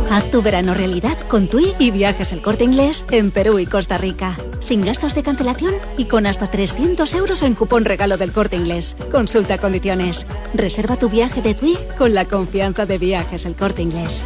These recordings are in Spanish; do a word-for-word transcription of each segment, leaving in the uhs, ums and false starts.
Haz tu verano realidad con TUI y Viajes El Corte Inglés en Perú y Costa Rica. Sin gastos de cancelación y con hasta trescientos euros en cupón regalo del Corte Inglés. Consulta condiciones. Reserva tu viaje de TUI con la confianza de Viajes El Corte Inglés.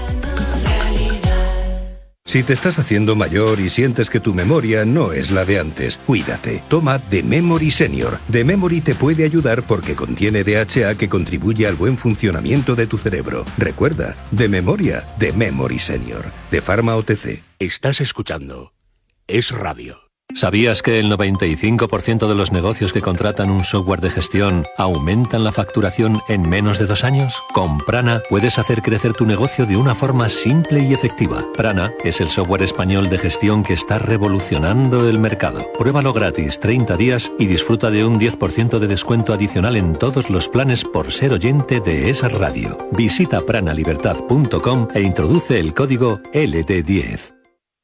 Si te estás haciendo mayor y sientes que tu memoria no es la de antes, cuídate. Toma The Memory Senior. The Memory te puede ayudar porque contiene D H A que contribuye al buen funcionamiento de tu cerebro. Recuerda, de memoria, The Memory Senior. De Pharma O T C. Estás escuchando Es Radio. ¿Sabías que el noventa y cinco por ciento de los negocios que contratan un software de gestión aumentan la facturación en menos de dos años? Con Prana puedes hacer crecer tu negocio de una forma simple y efectiva. Prana es el software español de gestión que está revolucionando el mercado. Pruébalo gratis treinta días y disfruta de un diez por ciento de descuento adicional en todos los planes por ser oyente de Es Radio. Visita pranalibertad punto com e introduce el código L D diez.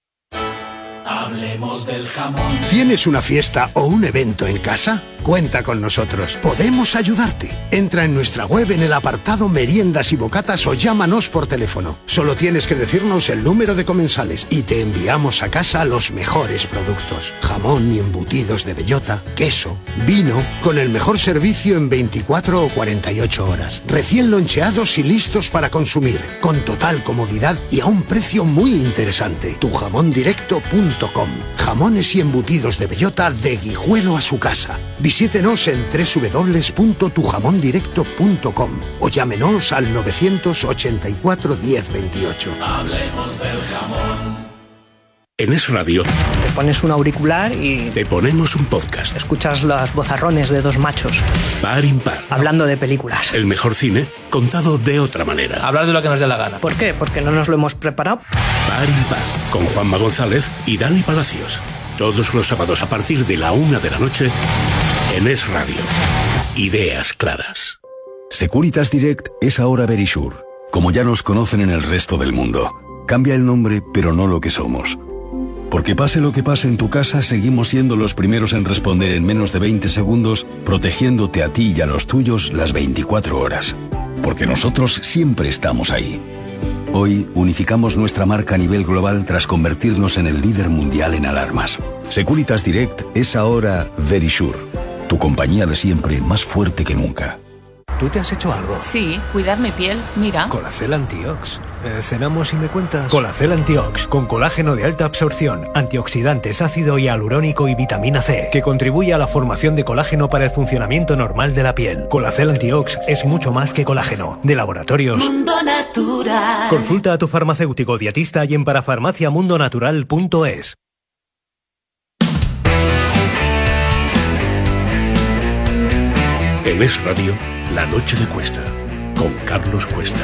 Hablemos del jamón. ¿Tienes una fiesta o un evento en casa? Cuenta con nosotros. Podemos ayudarte. Entra en nuestra web en el apartado Meriendas y Bocatas o llámanos por teléfono. Solo tienes que decirnos el número de comensales y te enviamos a casa los mejores productos. Jamón y embutidos de bellota, queso, vino, con el mejor servicio en veinticuatro o cuarenta y ocho horas. Recién loncheados y listos para consumir, con total comodidad y a un precio muy interesante. tu jamón directo punto com. Jamones y embutidos de bellota de Guijuelo a su casa. Visítenos en doble u doble u doble u punto tu jamón directo punto com o llámenos al novecientos ochenta y cuatro diez veintiocho. Hablemos del jamón. En Es Radio te pones un auricular y te ponemos un podcast. Escuchas los vozarrones de dos machos Par impar. Hablando de películas. El mejor cine contado de otra manera. Hablar de lo que nos dé la gana. ¿Por qué? Porque no nos lo hemos preparado. Par impar. Con Juanma González y Dani Palacios. Todos los sábados a partir de la una de la noche en Es Radio. Ideas claras. Securitas Direct es ahora Verisure. Como ya nos conocen en el resto del mundo. Cambia el nombre, pero no lo que somos. Porque pase lo que pase en tu casa, seguimos siendo los primeros en responder en menos de veinte segundos, protegiéndote a ti y a los tuyos las veinticuatro horas. Porque nosotros siempre estamos ahí. Hoy unificamos nuestra marca a nivel global tras convertirnos en el líder mundial en alarmas. Securitas Direct es ahora Verisure, tu compañía de siempre más fuerte que nunca. ¿Tú te has hecho algo? Sí, cuidar mi piel, mira. Colacel Antiox. Eh, ¿Cenamos y me cuentas? Colacel Antiox, con colágeno de alta absorción, antioxidantes, ácido hialurónico y vitamina C, que contribuye a la formación de colágeno para el funcionamiento normal de la piel. Colacel Antiox es mucho más que colágeno. De Laboratorios Mundo Natural. Consulta a tu farmacéutico dietista y en parafarmacia mundo natural punto es. En Es Radio, La Noche de Cuesta, con Carlos Cuesta.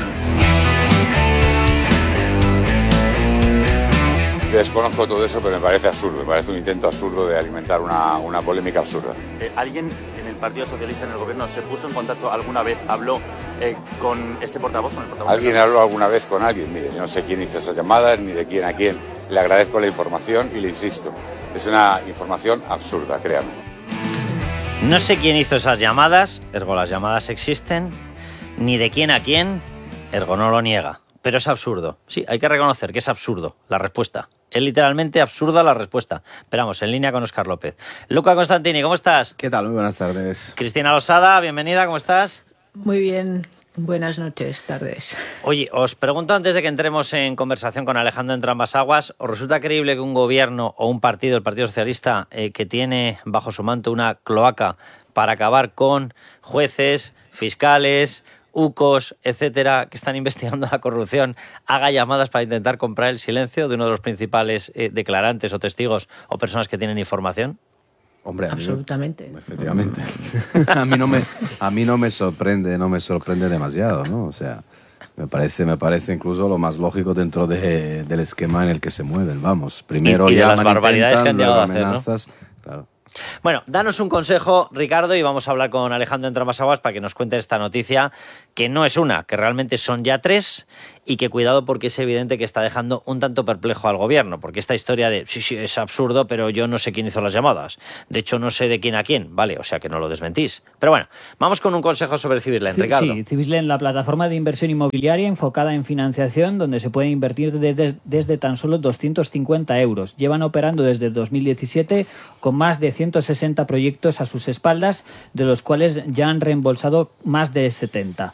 Desconozco todo eso, pero me parece absurdo, me parece un intento absurdo de alimentar una, una polémica absurda. Eh, ¿Alguien en el Partido Socialista, en el gobierno, se puso en contacto alguna vez, habló eh, con este portavoz? Con el portavoz ¿Alguien habló alguna vez con alguien? Mire, yo no sé quién hizo esas llamadas, ni de quién a quién. Le agradezco la información y le insisto, es una información absurda, créanme. No sé quién hizo esas llamadas, ergo las llamadas existen, ni de quién a quién, ergo no lo niega. Pero es absurdo. Sí, hay que reconocer que es absurdo la respuesta. Es literalmente absurda la respuesta. Pero vamos, en línea con Óscar López. Luca Constantini, ¿cómo estás? ¿Qué tal? Muy buenas tardes. Cristina Losada, bienvenida, ¿cómo estás? Muy bien, buenas noches, tardes. Oye, os pregunto antes de que entremos en conversación con Alejandro entre ambas aguas, ¿os resulta creíble que un gobierno o un partido, el Partido Socialista, eh, que tiene bajo su manto una cloaca para acabar con jueces, fiscales, U C Os, etcétera, que están investigando la corrupción, haga llamadas para intentar comprar el silencio de uno de los principales eh, declarantes o testigos o personas que tienen información? Hombre, a mí, absolutamente. Efectivamente. a mí no me a mí no me sorprende, no me sorprende demasiado, ¿no? O sea, me parece me parece incluso lo más lógico dentro de, del esquema en el que se mueven, vamos. Primero y, y de llaman, las barbaridades intentan, que han llegado a amenazas, hacer, ¿no? Claro. Bueno, danos un consejo, Ricardo, y vamos a hablar con Alejandro entre ambas aguas para que nos cuente esta noticia, que no es una, que realmente son ya tres, y que cuidado porque es evidente que está dejando un tanto perplejo al gobierno, porque esta historia de sí, sí, es absurdo, pero yo no sé quién hizo las llamadas. De hecho, no sé de quién a quién, vale, o sea que no lo desmentís. Pero bueno, vamos con un consejo sobre Civislend, Ricardo. Sí, Civislend, la plataforma de inversión inmobiliaria enfocada en financiación, donde se puede invertir desde, desde tan solo doscientos cincuenta euros. Llevan operando desde dos mil diecisiete con más de ciento sesenta proyectos a sus espaldas, de los cuales ya han reembolsado más de setenta.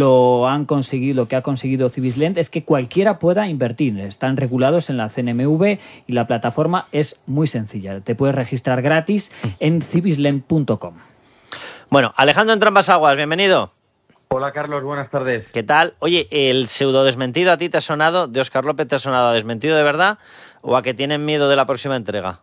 Lo han conseguido, lo que ha conseguido Civislend es que cualquiera pueda invertir. Están regulados en la C N M V y la plataforma es muy sencilla. Te puedes registrar gratis en civislend punto com. Bueno, Alejandro Entrambasaguas, bienvenido. Hola Carlos, buenas tardes. ¿Qué tal? Oye, ¿el pseudo desmentido a ti te ha sonado, de Óscar López te ha sonado a desmentido de verdad o a que tienen miedo de la próxima entrega?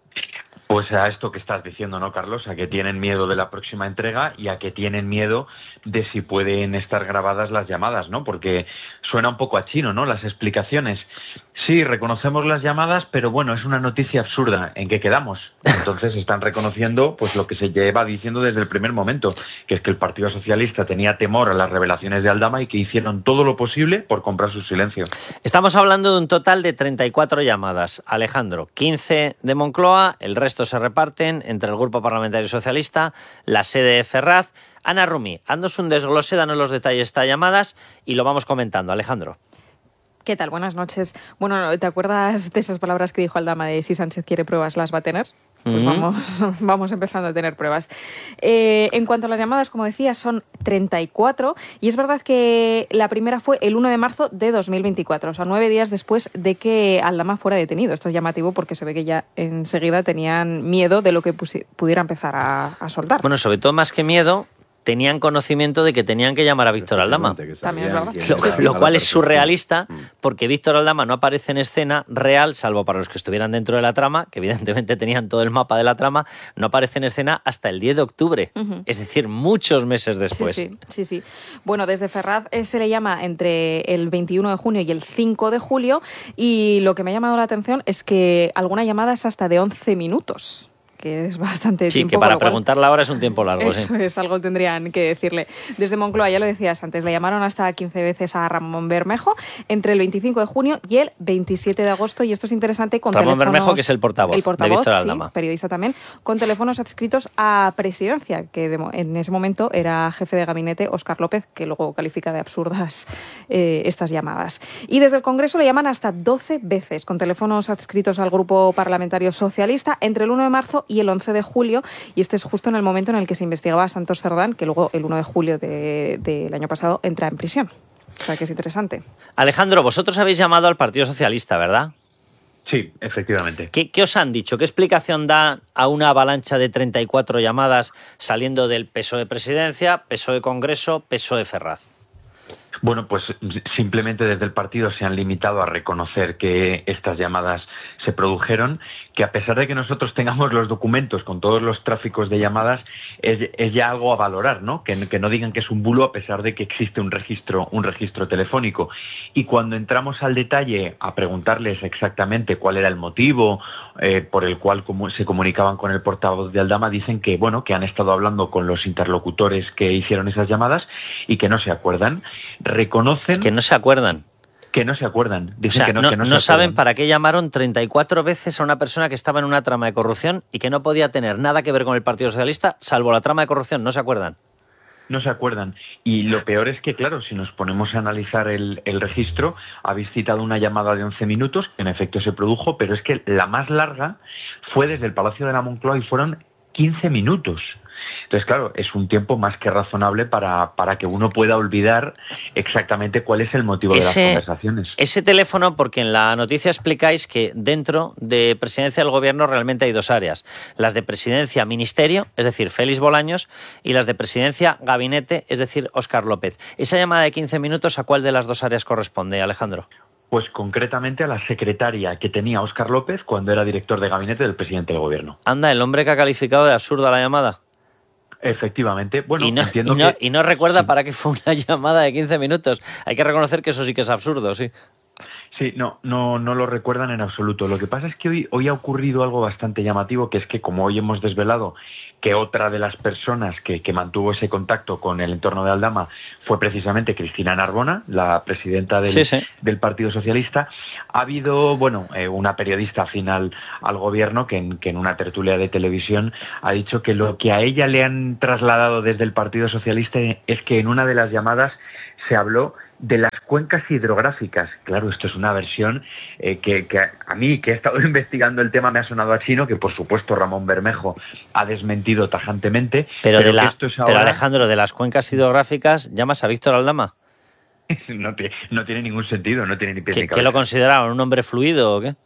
Pues a esto que estás diciendo, ¿no, Carlos? A que tienen miedo de la próxima entrega y a que tienen miedo de si pueden estar grabadas las llamadas, ¿no? Porque suena un poco a chino, ¿no? Las explicaciones. Sí, reconocemos las llamadas, pero bueno, es una noticia absurda. ¿En qué quedamos? Entonces están reconociendo pues lo que se lleva diciendo desde el primer momento, que es que el Partido Socialista tenía temor a las revelaciones de Aldama y que hicieron todo lo posible por comprar su silencio. Estamos hablando de un total de treinta y cuatro llamadas, Alejandro. quince de Moncloa, el resto se reparten entre el Grupo Parlamentario Socialista, la sede de Ferraz. Ana Rumi, haznos un desglose, danos los detalles de estas llamadas y lo vamos comentando. Alejandro. ¿Qué tal? Buenas noches. Bueno, ¿te acuerdas de esas palabras que dijo Aldama de si Sánchez quiere pruebas, las va a tener? Pues mm. vamos, vamos empezando a tener pruebas. Eh, en cuanto a las llamadas, como decía, son treinta y cuatro y es verdad que la primera fue el uno de marzo de dos mil veinticuatro, o sea, nueve días después de que Aldama fuera detenido. Esto es llamativo porque se ve que ya enseguida tenían miedo de lo que pusi- pudiera empezar a, a soltar. Bueno, sobre todo más que miedo, tenían conocimiento de que tenían que llamar a Víctor Aldama. También es verdad. Lo, lo cual es surrealista, porque Víctor Aldama no aparece en escena real, salvo para los que estuvieran dentro de la trama, que evidentemente tenían todo el mapa de la trama, no aparece en escena hasta el diez de octubre, uh-huh. Es decir, muchos meses después. Sí, sí, sí, sí. Bueno, desde Ferraz eh, se le llama entre el veintiuno de junio y el cinco de julio, y lo que me ha llamado la atención es que alguna llamada es hasta de once minutos. Que es bastante sí, tiempo. Sí, que para preguntar la hora es un tiempo largo. Eso sí. es, algo tendrían que decirle. Desde Moncloa, ya lo decías antes, le llamaron hasta quince veces a Ramón Bermejo entre el veinticinco de junio y el veintisiete de agosto, y esto es interesante con Ramón teléfonos... Bermejo, que es el portavoz, el portavoz de Víctor Aldama. Sí, periodista también, con teléfonos adscritos a Presidencia, que de, en ese momento era jefe de gabinete Óscar López, que luego califica de absurdas eh, estas llamadas. Y desde el Congreso le llaman hasta doce veces, con teléfonos adscritos al Grupo Parlamentario Socialista, entre el uno de marzo y el once de julio, y este es justo en el momento en el que se investigaba a Santos Cerdán, que luego el uno de julio del de, de año pasado entra en prisión. O sea que es interesante. Alejandro, vosotros habéis llamado al Partido Socialista, ¿verdad? Sí, efectivamente. ¿Qué, qué os han dicho? ¿Qué explicación da a una avalancha de treinta y cuatro llamadas saliendo del P S O E Presidencia, P S O E Congreso, P S O E Ferraz? Bueno, pues simplemente desde el partido se han limitado a reconocer que estas llamadas se produjeron, que a pesar de que nosotros tengamos los documentos con todos los tráficos de llamadas, es, es ya algo a valorar, ¿no? Que, que no digan que es un bulo a pesar de que existe un registro, un registro telefónico. Y cuando entramos al detalle a preguntarles exactamente cuál era el motivo eh, por el cual como, se comunicaban con el portavoz de Aldama, dicen que, bueno, que han estado hablando con los interlocutores que hicieron esas llamadas y que no se acuerdan. Reconocen... Que no se acuerdan. Que no se acuerdan. Dicen o sea, que no, no, que no, no se saben acuerdan. para qué llamaron treinta y cuatro veces a una persona que estaba en una trama de corrupción y que no podía tener nada que ver con el Partido Socialista, salvo la trama de corrupción. No se acuerdan. No se acuerdan. Y lo peor es que, claro, si nos ponemos a analizar el, el registro, habéis citado una llamada de once minutos, que en efecto se produjo, pero es que la más larga fue desde el Palacio de la Moncloa y fueron quince minutos. Entonces, claro, es un tiempo más que razonable para, para que uno pueda olvidar exactamente cuál es el motivo ese, de las conversaciones. Ese teléfono, porque en la noticia explicáis que dentro de Presidencia del Gobierno realmente hay dos áreas. Las de Presidencia Ministerio, es decir, Félix Bolaños, y las de Presidencia Gabinete, es decir, Óscar López. Esa llamada de quince minutos, ¿a cuál de las dos áreas corresponde, Alejandro? Pues concretamente a la secretaria que tenía Óscar López cuando era director de gabinete del presidente del Gobierno. Anda, el hombre que ha calificado de absurda la llamada. Efectivamente. Bueno, y no, entiendo y no, que... y no recuerda para qué fue una llamada de quince minutos. Hay que reconocer que eso sí que es absurdo, sí. Sí, no, no, no lo recuerdan en absoluto. Lo que pasa es que hoy, hoy ha ocurrido algo bastante llamativo, que es que como hoy hemos desvelado que otra de las personas que, que mantuvo ese contacto con el entorno de Aldama fue precisamente Cristina Narbona, la presidenta del, sí, sí. del Partido Socialista, ha habido, bueno, eh, una periodista afín al, al gobierno que en, que en una tertulia de televisión ha dicho que lo que a ella le han trasladado desde el Partido Socialista es que en una de las llamadas se habló de las cuencas hidrográficas. Claro, esto es una versión eh, que, que a mí, que he estado investigando el tema, me ha sonado a chino, que por supuesto Ramón Bermejo ha desmentido tajantemente. Pero, pero, de la, esto es ahora... pero Alejandro, de las cuencas hidrográficas, ¿llamas a Víctor Aldama? no, te, no tiene ningún sentido, no tiene ni pie ni cabeza. ¿Qué lo consideraban? ¿Un hombre fluido o qué?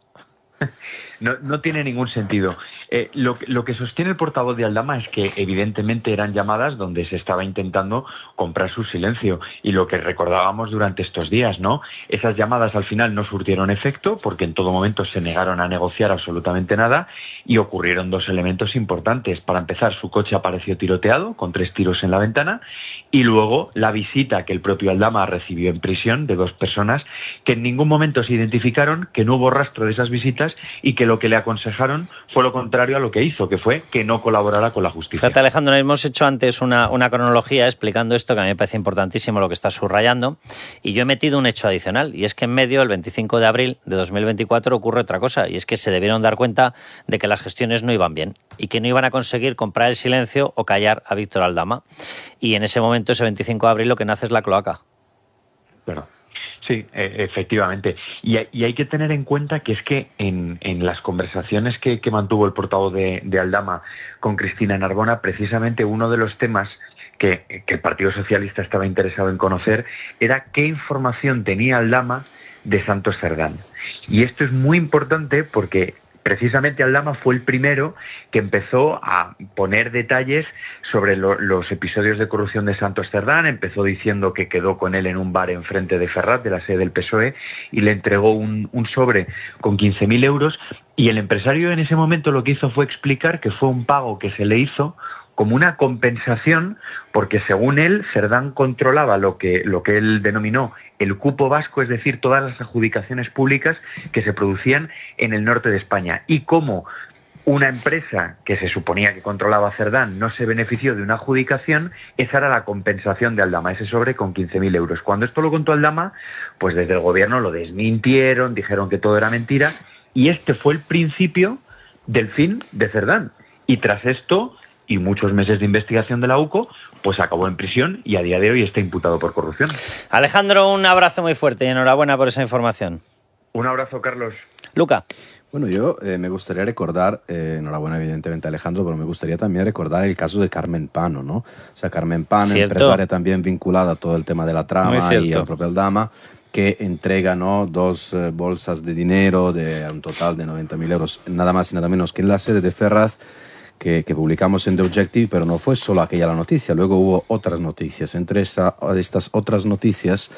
No, no tiene ningún sentido. Eh, lo, lo que sostiene el portavoz de Aldama es que evidentemente eran llamadas donde se estaba intentando comprar su silencio, y lo que recordábamos durante estos días, ¿no? Esas llamadas al final no surtieron efecto porque en todo momento se negaron a negociar absolutamente nada, y ocurrieron dos elementos importantes. Para empezar, su coche apareció tiroteado con tres tiros en la ventana, y luego la visita que el propio Aldama recibió en prisión de dos personas que en ningún momento se identificaron, que no hubo rastro de esas visitas y que lo que le aconsejaron fue lo contrario a lo que hizo, que fue que no colaborara con la justicia. Fíjate, Alejandro, hemos hecho antes una, una cronología explicando esto, que a mí me parece importantísimo lo que estás subrayando, y yo he metido un hecho adicional, y es que en medio, el veinticinco de abril de dos mil veinticuatro, ocurre otra cosa, y es que se debieron dar cuenta de que las gestiones no iban bien y que no iban a conseguir comprar el silencio o callar a Víctor Aldama, y en ese momento, ese veinticinco de abril, lo que nace es la cloaca. Claro. Sí, eh, efectivamente. Y, y hay que tener en cuenta que es que en, en las conversaciones que, que mantuvo el portavoz de, de Aldama con Cristina Narbona, precisamente uno de los temas que, que el Partido Socialista estaba interesado en conocer era qué información tenía Aldama de Santos Cerdán. Y esto es muy importante porque precisamente Aldama fue el primero que empezó a poner detalles sobre lo, los episodios de corrupción de Santos Cerdán. Empezó diciendo que quedó con él en un bar enfrente de Ferraz, de la sede del P S O E, y le entregó un, un sobre con quince mil euros, y el empresario en ese momento lo que hizo fue explicar que fue un pago que se le hizo como una compensación, porque según él, Cerdán controlaba lo que, lo que él denominó el cupo vasco, es decir, todas las adjudicaciones públicas que se producían en el norte de España. Y como una empresa que se suponía que controlaba Cerdán no se benefició de una adjudicación, esa era la compensación de Aldama, ese sobre con quince mil euros. Cuando esto lo contó Aldama, pues desde el gobierno lo desmintieron, dijeron que todo era mentira, y este fue el principio del fin de Cerdán. Y tras esto, y muchos meses de investigación de la U C O, pues acabó en prisión y a día de hoy está imputado por corrupción. Alejandro, un abrazo muy fuerte y enhorabuena por esa información. Un abrazo, Carlos. Luca. Bueno, yo eh, me gustaría recordar, eh, enhorabuena evidentemente Alejandro, pero me gustaría también recordar el caso de Carmen Pano, ¿no? O sea, Carmen Pano, Cierto. empresaria también vinculada a todo el tema de la trama y al propio Aldama, que entrega, ¿no?, dos eh, bolsas de dinero de un total de noventa mil euros, nada más y nada menos que en la sede de Ferraz, Que, que publicamos en The Objective, pero no fue solo aquella la noticia, luego hubo otras noticias. Entre esa, estas otras noticias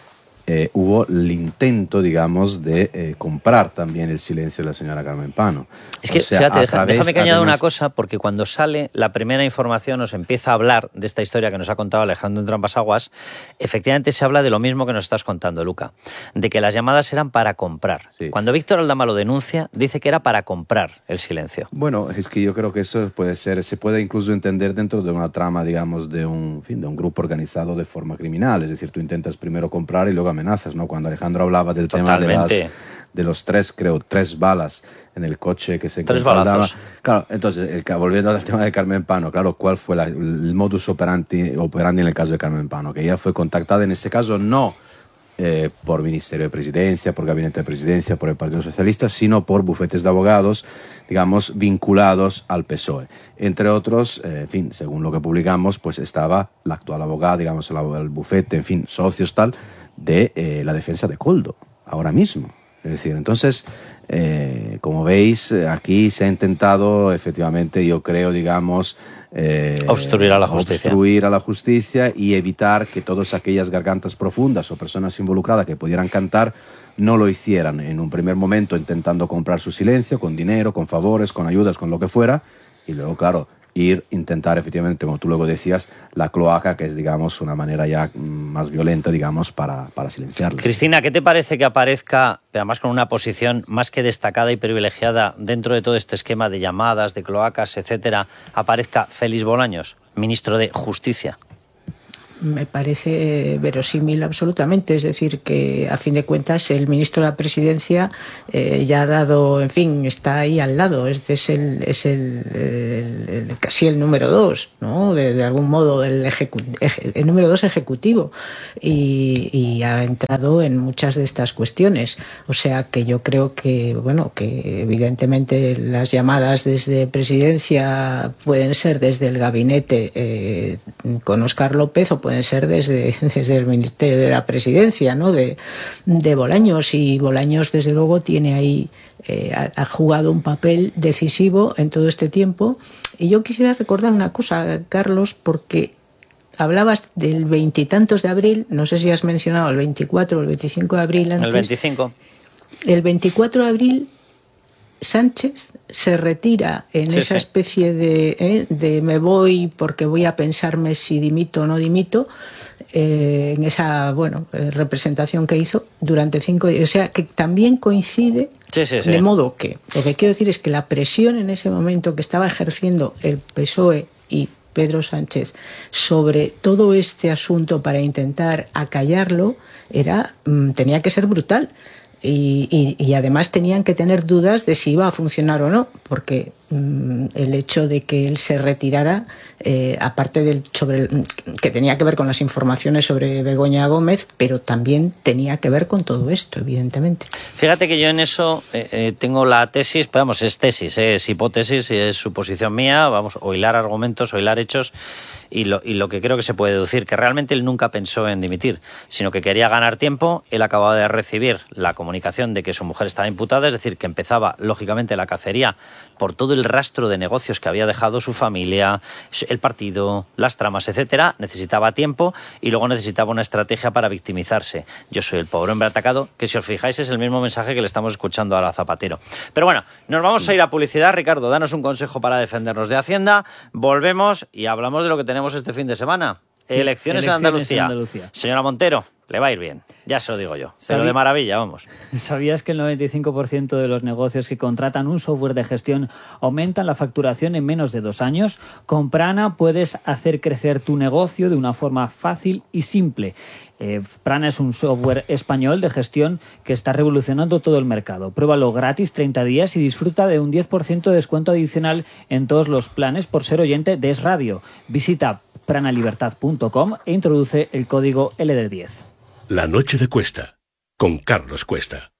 eh, hubo el intento, digamos, de eh, comprar también el silencio de la señora Carmen Pano. Es que, o sea, fíjate, deja, través, déjame que añada además... una cosa, porque cuando sale la primera información, nos empieza a hablar de esta historia que nos ha contado Alejandro en Trampasaguas, efectivamente se habla de lo mismo que nos estás contando, Luca, de que las llamadas eran para comprar. Sí. Cuando Víctor Aldama lo denuncia, dice que era para comprar el silencio. Bueno, es que yo creo que eso puede ser, se puede incluso entender dentro de una trama, digamos, de un, en fin, de un grupo organizado de forma criminal. Es decir, tú intentas primero comprar y luego amenazas, ¿no? Cuando Alejandro hablaba del Totalmente. tema de las, de los tres, creo, tres balas en el coche que se Tres balazos. Claro, entonces, el, volviendo al tema de Carmen Pano, claro, ¿cuál fue la, el modus operandi, operandi en el caso de Carmen Pano? Que ella fue contactada, en este caso, no eh, por Ministerio de Presidencia, por Gabinete de Presidencia, por el Partido Socialista, sino por bufetes de abogados, digamos, vinculados al P S O E. Entre otros, eh, en fin, según lo que publicamos, pues estaba la actual abogada, digamos, el, el bufete, en fin, socios tal, de eh, la defensa de Koldo, ahora mismo. Es decir, entonces, eh, como veis, aquí se ha intentado, efectivamente, yo creo, digamos, eh, obstruir a la justicia. Obstruir a la justicia y evitar que todas aquellas gargantas profundas o personas involucradas que pudieran cantar no lo hicieran en un primer momento intentando comprar su silencio con dinero, con favores, con ayudas, con lo que fuera, y luego, claro, ir intentar efectivamente, como tú luego decías, la cloaca, que es, digamos, una manera ya más violenta, digamos, para, para silenciarlo. Cristina, ¿qué te parece que aparezca, además con una posición más que destacada y privilegiada dentro de todo este esquema de llamadas, de cloacas, etcétera, aparezca Félix Bolaños, ministro de Justicia? Me parece verosímil absolutamente, es decir, que a fin de cuentas el ministro de la Presidencia eh, ya ha dado, en fin, está ahí al lado, es, es, el, es el, el, el, casi el número dos, ¿no? De, de algún modo el, ejecu el número dos ejecutivo y, y ha entrado en muchas de estas cuestiones, o sea que yo creo que, bueno, que evidentemente las llamadas desde Presidencia pueden ser desde el gabinete eh, con Óscar López o pueden pueden ser desde, desde el Ministerio de la Presidencia, ¿no? de, de Bolaños, y Bolaños desde luego tiene ahí, eh, ha, ha jugado un papel decisivo en todo este tiempo. Y yo quisiera recordar una cosa, Carlos, porque hablabas del veintitantos de abril, no sé si has mencionado el veinticuatro o el veinticinco de abril antes. El veinticinco. El veinticuatro de abril Sánchez se retira en sí, esa sí. especie de, eh, de me voy porque voy a pensarme si dimito o no dimito, eh, en esa bueno eh, representación que hizo durante cinco días. O sea, que también coincide, sí, sí, sí. de modo que lo que quiero decir es que la presión en ese momento que estaba ejerciendo el P S O E y Pedro Sánchez sobre todo este asunto para intentar acallarlo era tenía que ser brutal. Y, y, y además tenían que tener dudas de si iba a funcionar o no, porque mmm, el hecho de que él se retirara, eh, aparte del sobre el, que tenía que ver con las informaciones sobre Begoña Gómez, pero también tenía que ver con todo esto, evidentemente. Fíjate que yo en eso eh, eh, tengo la tesis, pero vamos, es tesis, eh, es hipótesis, es suposición mía, vamos, o hilar argumentos, o hilar hechos. Y lo, y lo que creo que se puede deducir, que realmente él nunca pensó en dimitir, sino que quería ganar tiempo. Él acababa de recibir la comunicación de que su mujer estaba imputada, es decir, que empezaba, lógicamente, la cacería por todo el rastro de negocios que había dejado su familia, el partido, las tramas, etcétera. Necesitaba tiempo y luego necesitaba una estrategia para victimizarse. Yo soy el pobre hombre atacado, que si os fijáis es el mismo mensaje que le estamos escuchando a la Zapatero. Pero bueno, nos vamos a ir a publicidad. Ricardo, danos un consejo para defendernos de Hacienda. Volvemos y hablamos de lo que tenemos este fin de semana. Elecciones, Elecciones en, Andalucía. en Andalucía. Señora Montero, le va a ir bien, ya se lo digo yo, pero de maravilla, vamos. ¿Sabías que el noventa y cinco por ciento de los negocios que contratan un software de gestión aumentan la facturación en menos de dos años? Con Prana puedes hacer crecer tu negocio de una forma fácil y simple. Eh, Prana es un software español de gestión que está revolucionando todo el mercado. Pruébalo gratis treinta días y disfruta de un diez por ciento de descuento adicional en todos los planes por ser oyente de Es Radio. Visita pranalibertad punto com e introduce el código L D diez. La noche de Cuesta, con Carlos Cuesta.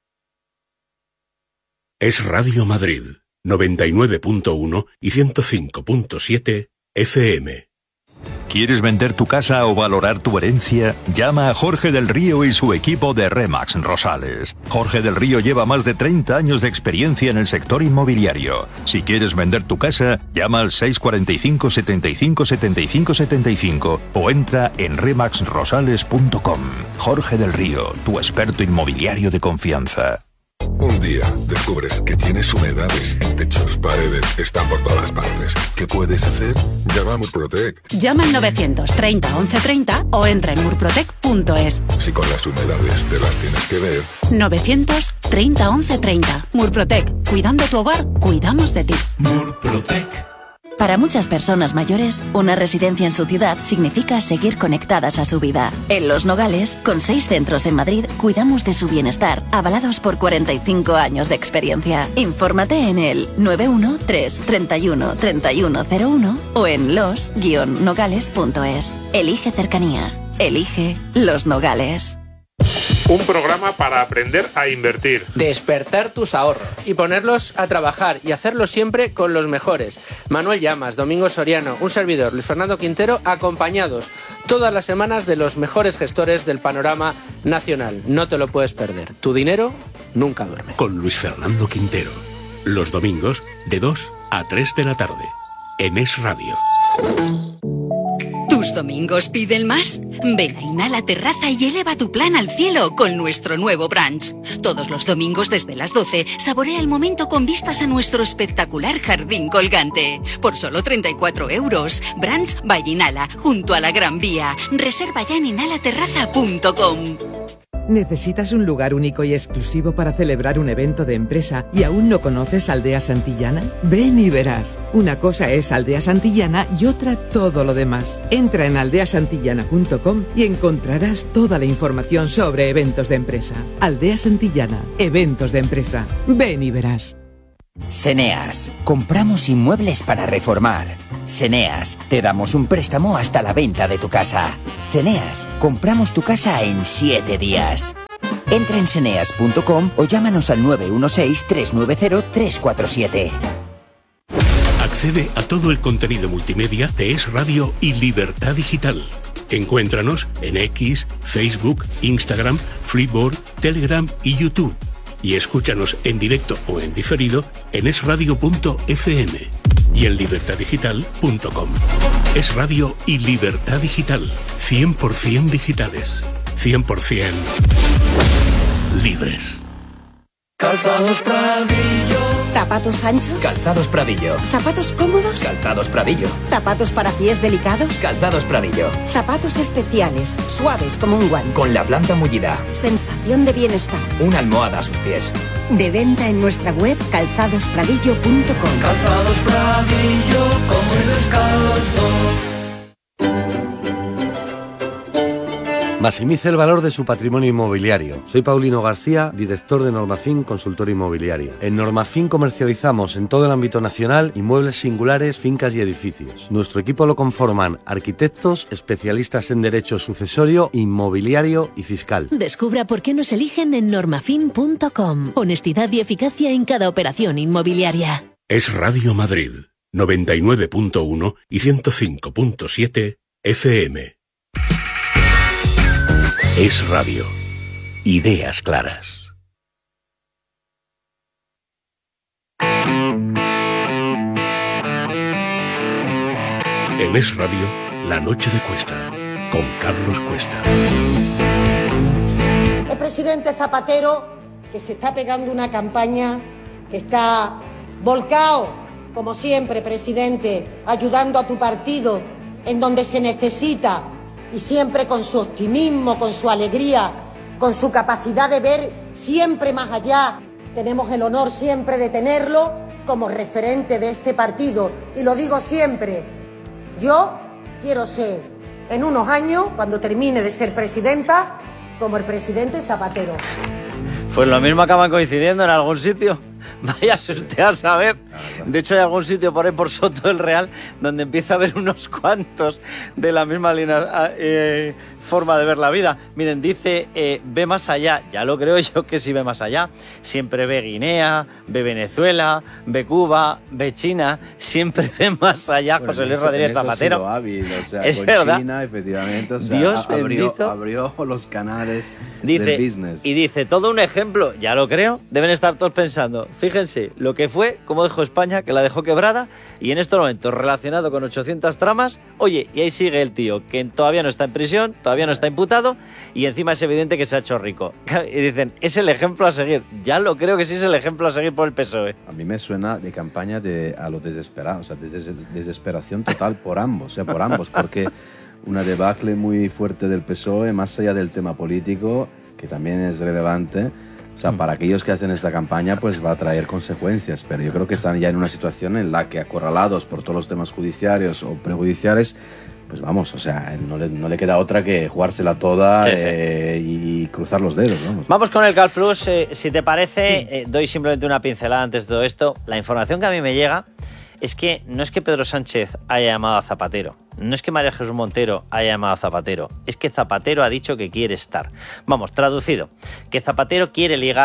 Es Radio Madrid, noventa y nueve punto uno y ciento cinco punto siete F M. ¿Quieres vender tu casa o valorar tu herencia? Llama a Jorge del Río y su equipo de Remax Rosales. Jorge del Río lleva más de treinta años de experiencia en el sector inmobiliario. Si quieres vender tu casa, llama al seis cuatro cinco, setenta y cinco, setenta y cinco, setenta y cinco o entra en remax rosales punto com. Jorge del Río, tu experto inmobiliario de confianza. Un día descubres que tienes humedades en techos, paredes, están por todas partes. ¿Qué puedes hacer? Llama a Murprotec. Llama al novecientos treinta once treinta o entra en murprotec punto es. Si con las humedades te las tienes que ver. novecientos treinta once treinta. Murprotec. Cuidando tu hogar, cuidamos de ti. Murprotec. Para muchas personas mayores, una residencia en su ciudad significa seguir conectadas a su vida. En Los Nogales, con seis centros en Madrid, cuidamos de su bienestar, avalados por cuarenta y cinco años de experiencia. Infórmate en el nueve uno tres, treinta y uno, treinta y uno cero uno o en los guion nogales punto es. Elige cercanía. Elige Los Nogales. Un programa para aprender a invertir. Despertar tus ahorros y ponerlos a trabajar y hacerlo siempre con los mejores. Manuel Llamas, Domingo Soriano, un servidor, Luis Fernando Quintero, acompañados todas las semanas de los mejores gestores del panorama nacional. No te lo puedes perder. Tu dinero nunca duerme. Con Luis Fernando Quintero. Los domingos de dos a tres de la tarde. En Es Radio. Tu ¿Tus domingos piden más? Ven a Inhala Terraza y eleva tu plan al cielo con nuestro nuevo brunch. Todos los domingos desde las doce, saborea el momento con vistas a nuestro espectacular jardín colgante. Por solo treinta y cuatro euros. Brunch by Inhala, junto a la Gran Vía. Reserva ya en inhala terraza punto com. ¿Necesitas un lugar único y exclusivo para celebrar un evento de empresa y aún no conoces Aldea Santillana? Ven y verás. Una cosa es Aldea Santillana y otra todo lo demás. Entra en aldea santillana punto com y encontrarás toda la información sobre eventos de empresa. Aldea Santillana, eventos de empresa. Ven y verás. Seneas, compramos inmuebles para reformar. Seneas, te damos un préstamo hasta la venta de tu casa. Seneas, compramos tu casa en siete días. Entra en seneas punto com o llámanos al nueve uno seis, tres nueve cero, tres cuatro siete. Accede a todo el contenido multimedia de Es Radio y Libertad Digital. Encuéntranos en X, Facebook, Instagram, Flipboard, Telegram y YouTube. Y escúchanos en directo o en diferido en es radio punto efe eme y en libertad digital punto com. Es Radio y Libertad Digital. cien por ciento digitales. cien por ciento libres. Calzados Pradillo. ¿Zapatos anchos? Calzados Pradillo. ¿Zapatos cómodos? Calzados Pradillo. ¿Zapatos para pies delicados? Calzados Pradillo. Zapatos especiales, suaves como un guante. Con la planta mullida. Sensación de bienestar. Una almohada a sus pies. De venta en nuestra web calzados pradillo punto com. Calzados Pradillo, como el descalzo. Maximice el valor de su patrimonio inmobiliario. Soy Paulino García, director de Normafin Consultor Inmobiliario. En Normafin comercializamos en todo el ámbito nacional inmuebles singulares, fincas y edificios. Nuestro equipo lo conforman arquitectos, especialistas en derecho sucesorio, inmobiliario y fiscal. Descubra por qué nos eligen en normafin punto com. Honestidad y eficacia en cada operación inmobiliaria. Es Radio Madrid, noventa y nueve punto uno y ciento cinco punto siete efe eme. Es Radio. Ideas claras. En Es Radio, La Noche de Cuesta, con Carlos Cuesta. El presidente Zapatero, que se está pegando una campaña, que está volcado, como siempre, presidente, ayudando a tu partido en donde se necesita, y siempre con su optimismo, con su alegría, con su capacidad de ver siempre más allá. Tenemos el honor siempre de tenerlo como referente de este partido. Y lo digo siempre, yo quiero ser, en unos años, cuando termine de ser presidenta, como el presidente Zapatero. Pues lo mismo acaban coincidiendo en algún sitio. Váyase usted a saber. De hecho, hay algún sitio por ahí por Soto del Real donde empieza a haber unos cuantos de la misma línea, eh, forma de ver la vida. Miren, dice, eh, ve más allá. Ya lo creo yo que sí ve más allá. Siempre ve Guinea, ve Venezuela, ve Cuba, ve China. Siempre ve más allá. Bueno, José Luis eso, Rodríguez Zapatero. Ha hábil, o sea, es con verdad. China, efectivamente. O sea, Dios abrió, bendito. abrió los canales Dice, del business. y dice, todo un ejemplo, ya lo creo, deben estar todos pensando, fíjense, lo que fue, cómo dejó España, que la dejó quebrada, y en estos momentos relacionado con ochocientas tramas, oye, y ahí sigue el tío, que todavía no está en prisión, todavía no está imputado, y encima es evidente que se ha hecho rico. Y dicen, es el ejemplo a seguir, ya lo creo que sí es el ejemplo a seguir por el P S O E. A mí me suena de campaña de a lo desesperado, o sea, des desesperación total por ambos, o sea, por ambos, porque una debacle muy fuerte del P S O E, más allá del tema político, que también es relevante, o sea, para aquellos que hacen esta campaña, pues va a traer consecuencias, pero yo creo que están ya en una situación en la que, acorralados por todos los temas judiciarios o prejudiciales, pues vamos, o sea, no le, no le queda otra que jugársela toda, sí, eh, sí. y cruzar los dedos, vamos. Vamos con el Cal Plus, eh, si te parece, eh, doy simplemente una pincelada antes de todo esto. La información que a mí me llega es que no es que Pedro Sánchez haya llamado a Zapatero, no es que María Jesús Montero haya llamado a Zapatero, es que Zapatero ha dicho que quiere estar. Vamos, traducido, que Zapatero quiere ligar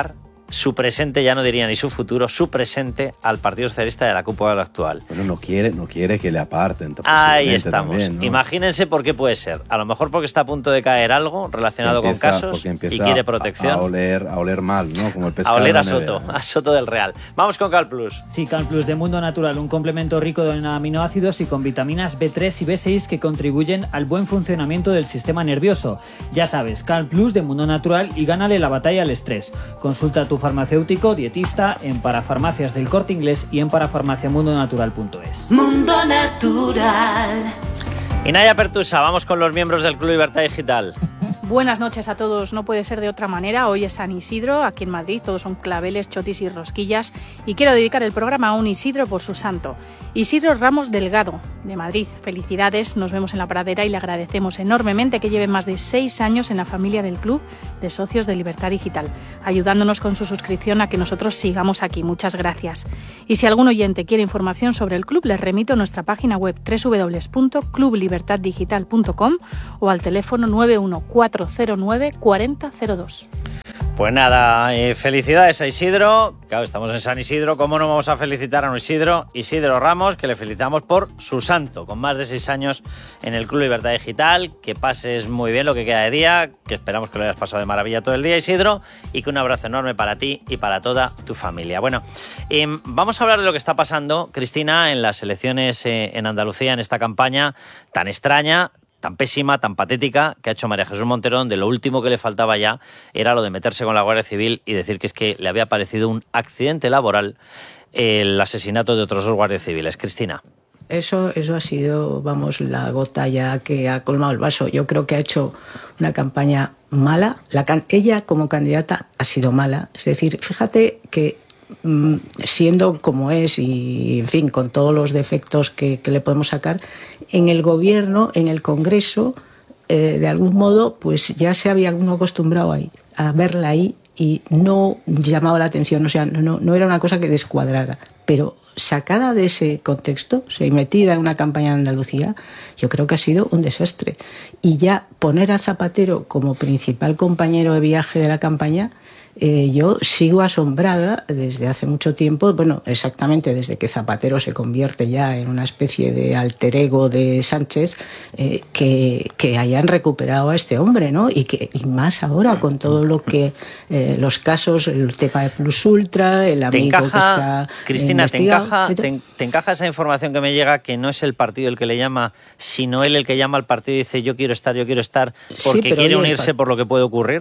su presente, ya no diría ni su futuro, su presente al Partido Socialista de la cúpula actual. Bueno, no quiere, no quiere que le aparten. Ahí estamos. También, ¿no? Imagínense por qué puede ser. A lo mejor porque está a punto de caer algo relacionado empieza, con casos y quiere protección. A, a, oler, a oler mal, ¿no? Como el pescado. A oler a de la nevera, Soto, ¿no? a Soto del Real. Vamos con Cal Plus. Sí, Cal Plus de Mundo Natural, un complemento rico en aminoácidos y con vitaminas B tres y B seis que contribuyen al buen funcionamiento del sistema nervioso. Ya sabes, Cal Plus de Mundo Natural y gánale la batalla al estrés. Consulta a tu farmacéutico, dietista, en Parafarmacias del Corte Inglés y en parafarmaciamundonatural punto es. Mundo Natural. Inaya Pertusa, vamos con los miembros del Club Libertad Digital. Buenas noches a todos, no puede ser de otra manera. Hoy es San Isidro, aquí en Madrid todos son claveles, chotis y rosquillas y quiero dedicar el programa a un Isidro por su santo. Isidro Ramos Delgado, de Madrid. Felicidades, nos vemos en la pradera y le agradecemos enormemente que lleve más de seis años en la familia del Club de Socios de Libertad Digital, ayudándonos con su suscripción a que nosotros sigamos aquí. Muchas gracias. Y si algún oyente quiere información sobre el club, les remito a nuestra página web doble u doble u doble u punto club libertad digital punto com o al teléfono nueve uno cuatro cero nueve cuatro cero cero dos. Pues nada, eh, felicidades a Isidro. Claro, estamos en San Isidro, ¿cómo no vamos a felicitar a un Isidro? Isidro Ramos, que le felicitamos por su santo, con más de seis años en el Club Libertad Digital. Que pases muy bien lo que queda de día, que esperamos que lo hayas pasado de maravilla todo el día, Isidro, y que un abrazo enorme para ti y para toda tu familia. Bueno, eh, vamos a hablar de lo que está pasando, Cristina, en las elecciones eh, en Andalucía, en esta campaña tan extraña, tan pésima, tan patética que ha hecho María Jesús Montero, donde lo último que le faltaba ya era lo de meterse con la Guardia Civil y decir que es que le había parecido un accidente laboral el asesinato de otros dos guardias civiles. Cristina. Eso, eso ha sido, vamos, la gota ya que ha colmado el vaso. Yo creo que ha hecho una campaña mala. La can- ella como candidata ha sido mala. Es decir, fíjate que siendo como es y, en fin, con todos los defectos que, que le podemos sacar, en el gobierno, en el Congreso, eh, de algún modo, pues ya se había uno acostumbrado ahí, a verla ahí y no llamaba la atención, o sea, no, no era una cosa que descuadrara, pero sacada de ese contexto, o sea, y metida en una campaña en Andalucía, yo creo que ha sido un desastre. Y ya poner a Zapatero como principal compañero de viaje de la campaña, Eh, yo sigo asombrada desde hace mucho tiempo, bueno, exactamente desde que Zapatero se convierte ya en una especie de alter ego de Sánchez, eh, que, que hayan recuperado a este hombre, ¿no? Y que y más ahora con todo lo que eh, los casos, el tema de Plus Ultra, el amigo encaja, que está Cristina, ¿te encaja, te, te encaja esa información que me llega que no es el partido el que le llama, sino él el que llama al partido y dice yo quiero estar, yo quiero estar, porque sí, quiere oye, unirse por lo que puede ocurrir?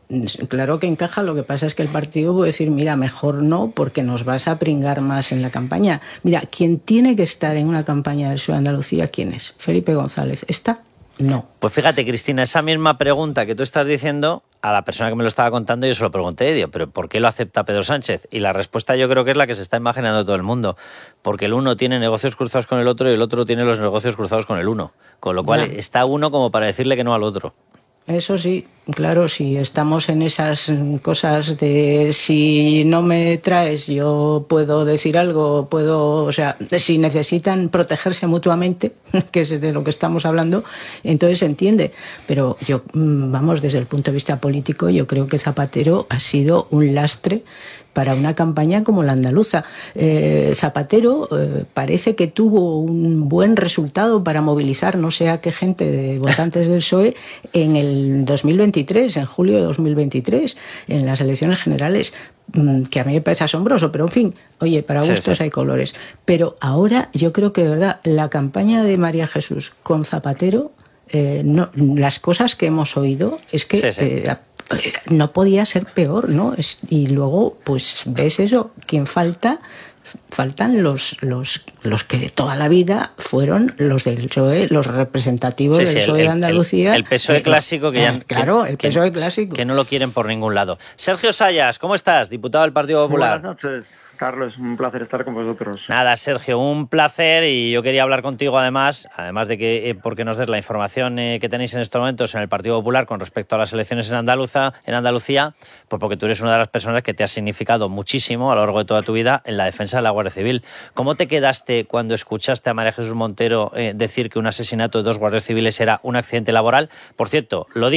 Claro que encaja, lo que pasa es que el partido puede decir, mira, mejor no, porque nos vas a pringar más en la campaña. Mira, quien tiene que estar en una campaña del Sur de Andalucía, ¿quién es? Felipe González. ¿Está? No. Pues fíjate, Cristina, esa misma pregunta que tú estás diciendo, a la persona que me lo estaba contando yo se lo pregunté, digo, pero ¿por qué lo acepta Pedro Sánchez? Y la respuesta yo creo que es la que se está imaginando todo el mundo, porque el uno tiene negocios cruzados con el otro y el otro tiene los negocios cruzados con el uno, con lo cual ya está uno como para decirle que no al otro. Eso sí, claro, si estamos en esas cosas de si no me traes yo puedo decir algo, puedo, o sea, si necesitan protegerse mutuamente, que es de lo que estamos hablando, entonces se entiende. Pero yo, vamos, desde el punto de vista político, yo creo que Zapatero ha sido un lastre para una campaña como la andaluza. Eh, Zapatero eh, parece que tuvo un buen resultado para movilizar no sé a qué gente de votantes del P S O E en el dos mil veintitrés, en julio de dos mil veintitrés, en las elecciones generales, que a mí me parece asombroso, pero en fin, oye, para gustos sí, sí. hay colores. Pero ahora yo creo que de verdad la campaña de María Jesús con Zapatero, eh, no, las cosas que hemos oído es que... Sí, sí. Eh, no podía ser peor, ¿no? Y luego, pues ves eso, ¿quién falta? Faltan los, los, los que de toda la vida fueron los del P S O E, los representativos sí, sí, del P S O E de Andalucía. El, el P S O E eh, clásico que ya... Claro, el que, P S O E clásico. Que no lo quieren por ningún lado. Sergio Sayas, ¿cómo estás? Diputado del Partido Popular. Buenas noches. Carlos, un placer estar con vosotros. Nada, Sergio, un placer y yo quería hablar contigo además, además de que eh, porque nos des la información eh, que tenéis en estos momentos en el Partido Popular con respecto a las elecciones en Andaluza, en Andalucía, pues porque tú eres una de las personas que te ha significado muchísimo a lo largo de toda tu vida en la defensa de la Guardia Civil. ¿Cómo te quedaste cuando escuchaste a María Jesús Montero eh, decir que un asesinato de dos guardias civiles era un accidente laboral? Por cierto, lo dijo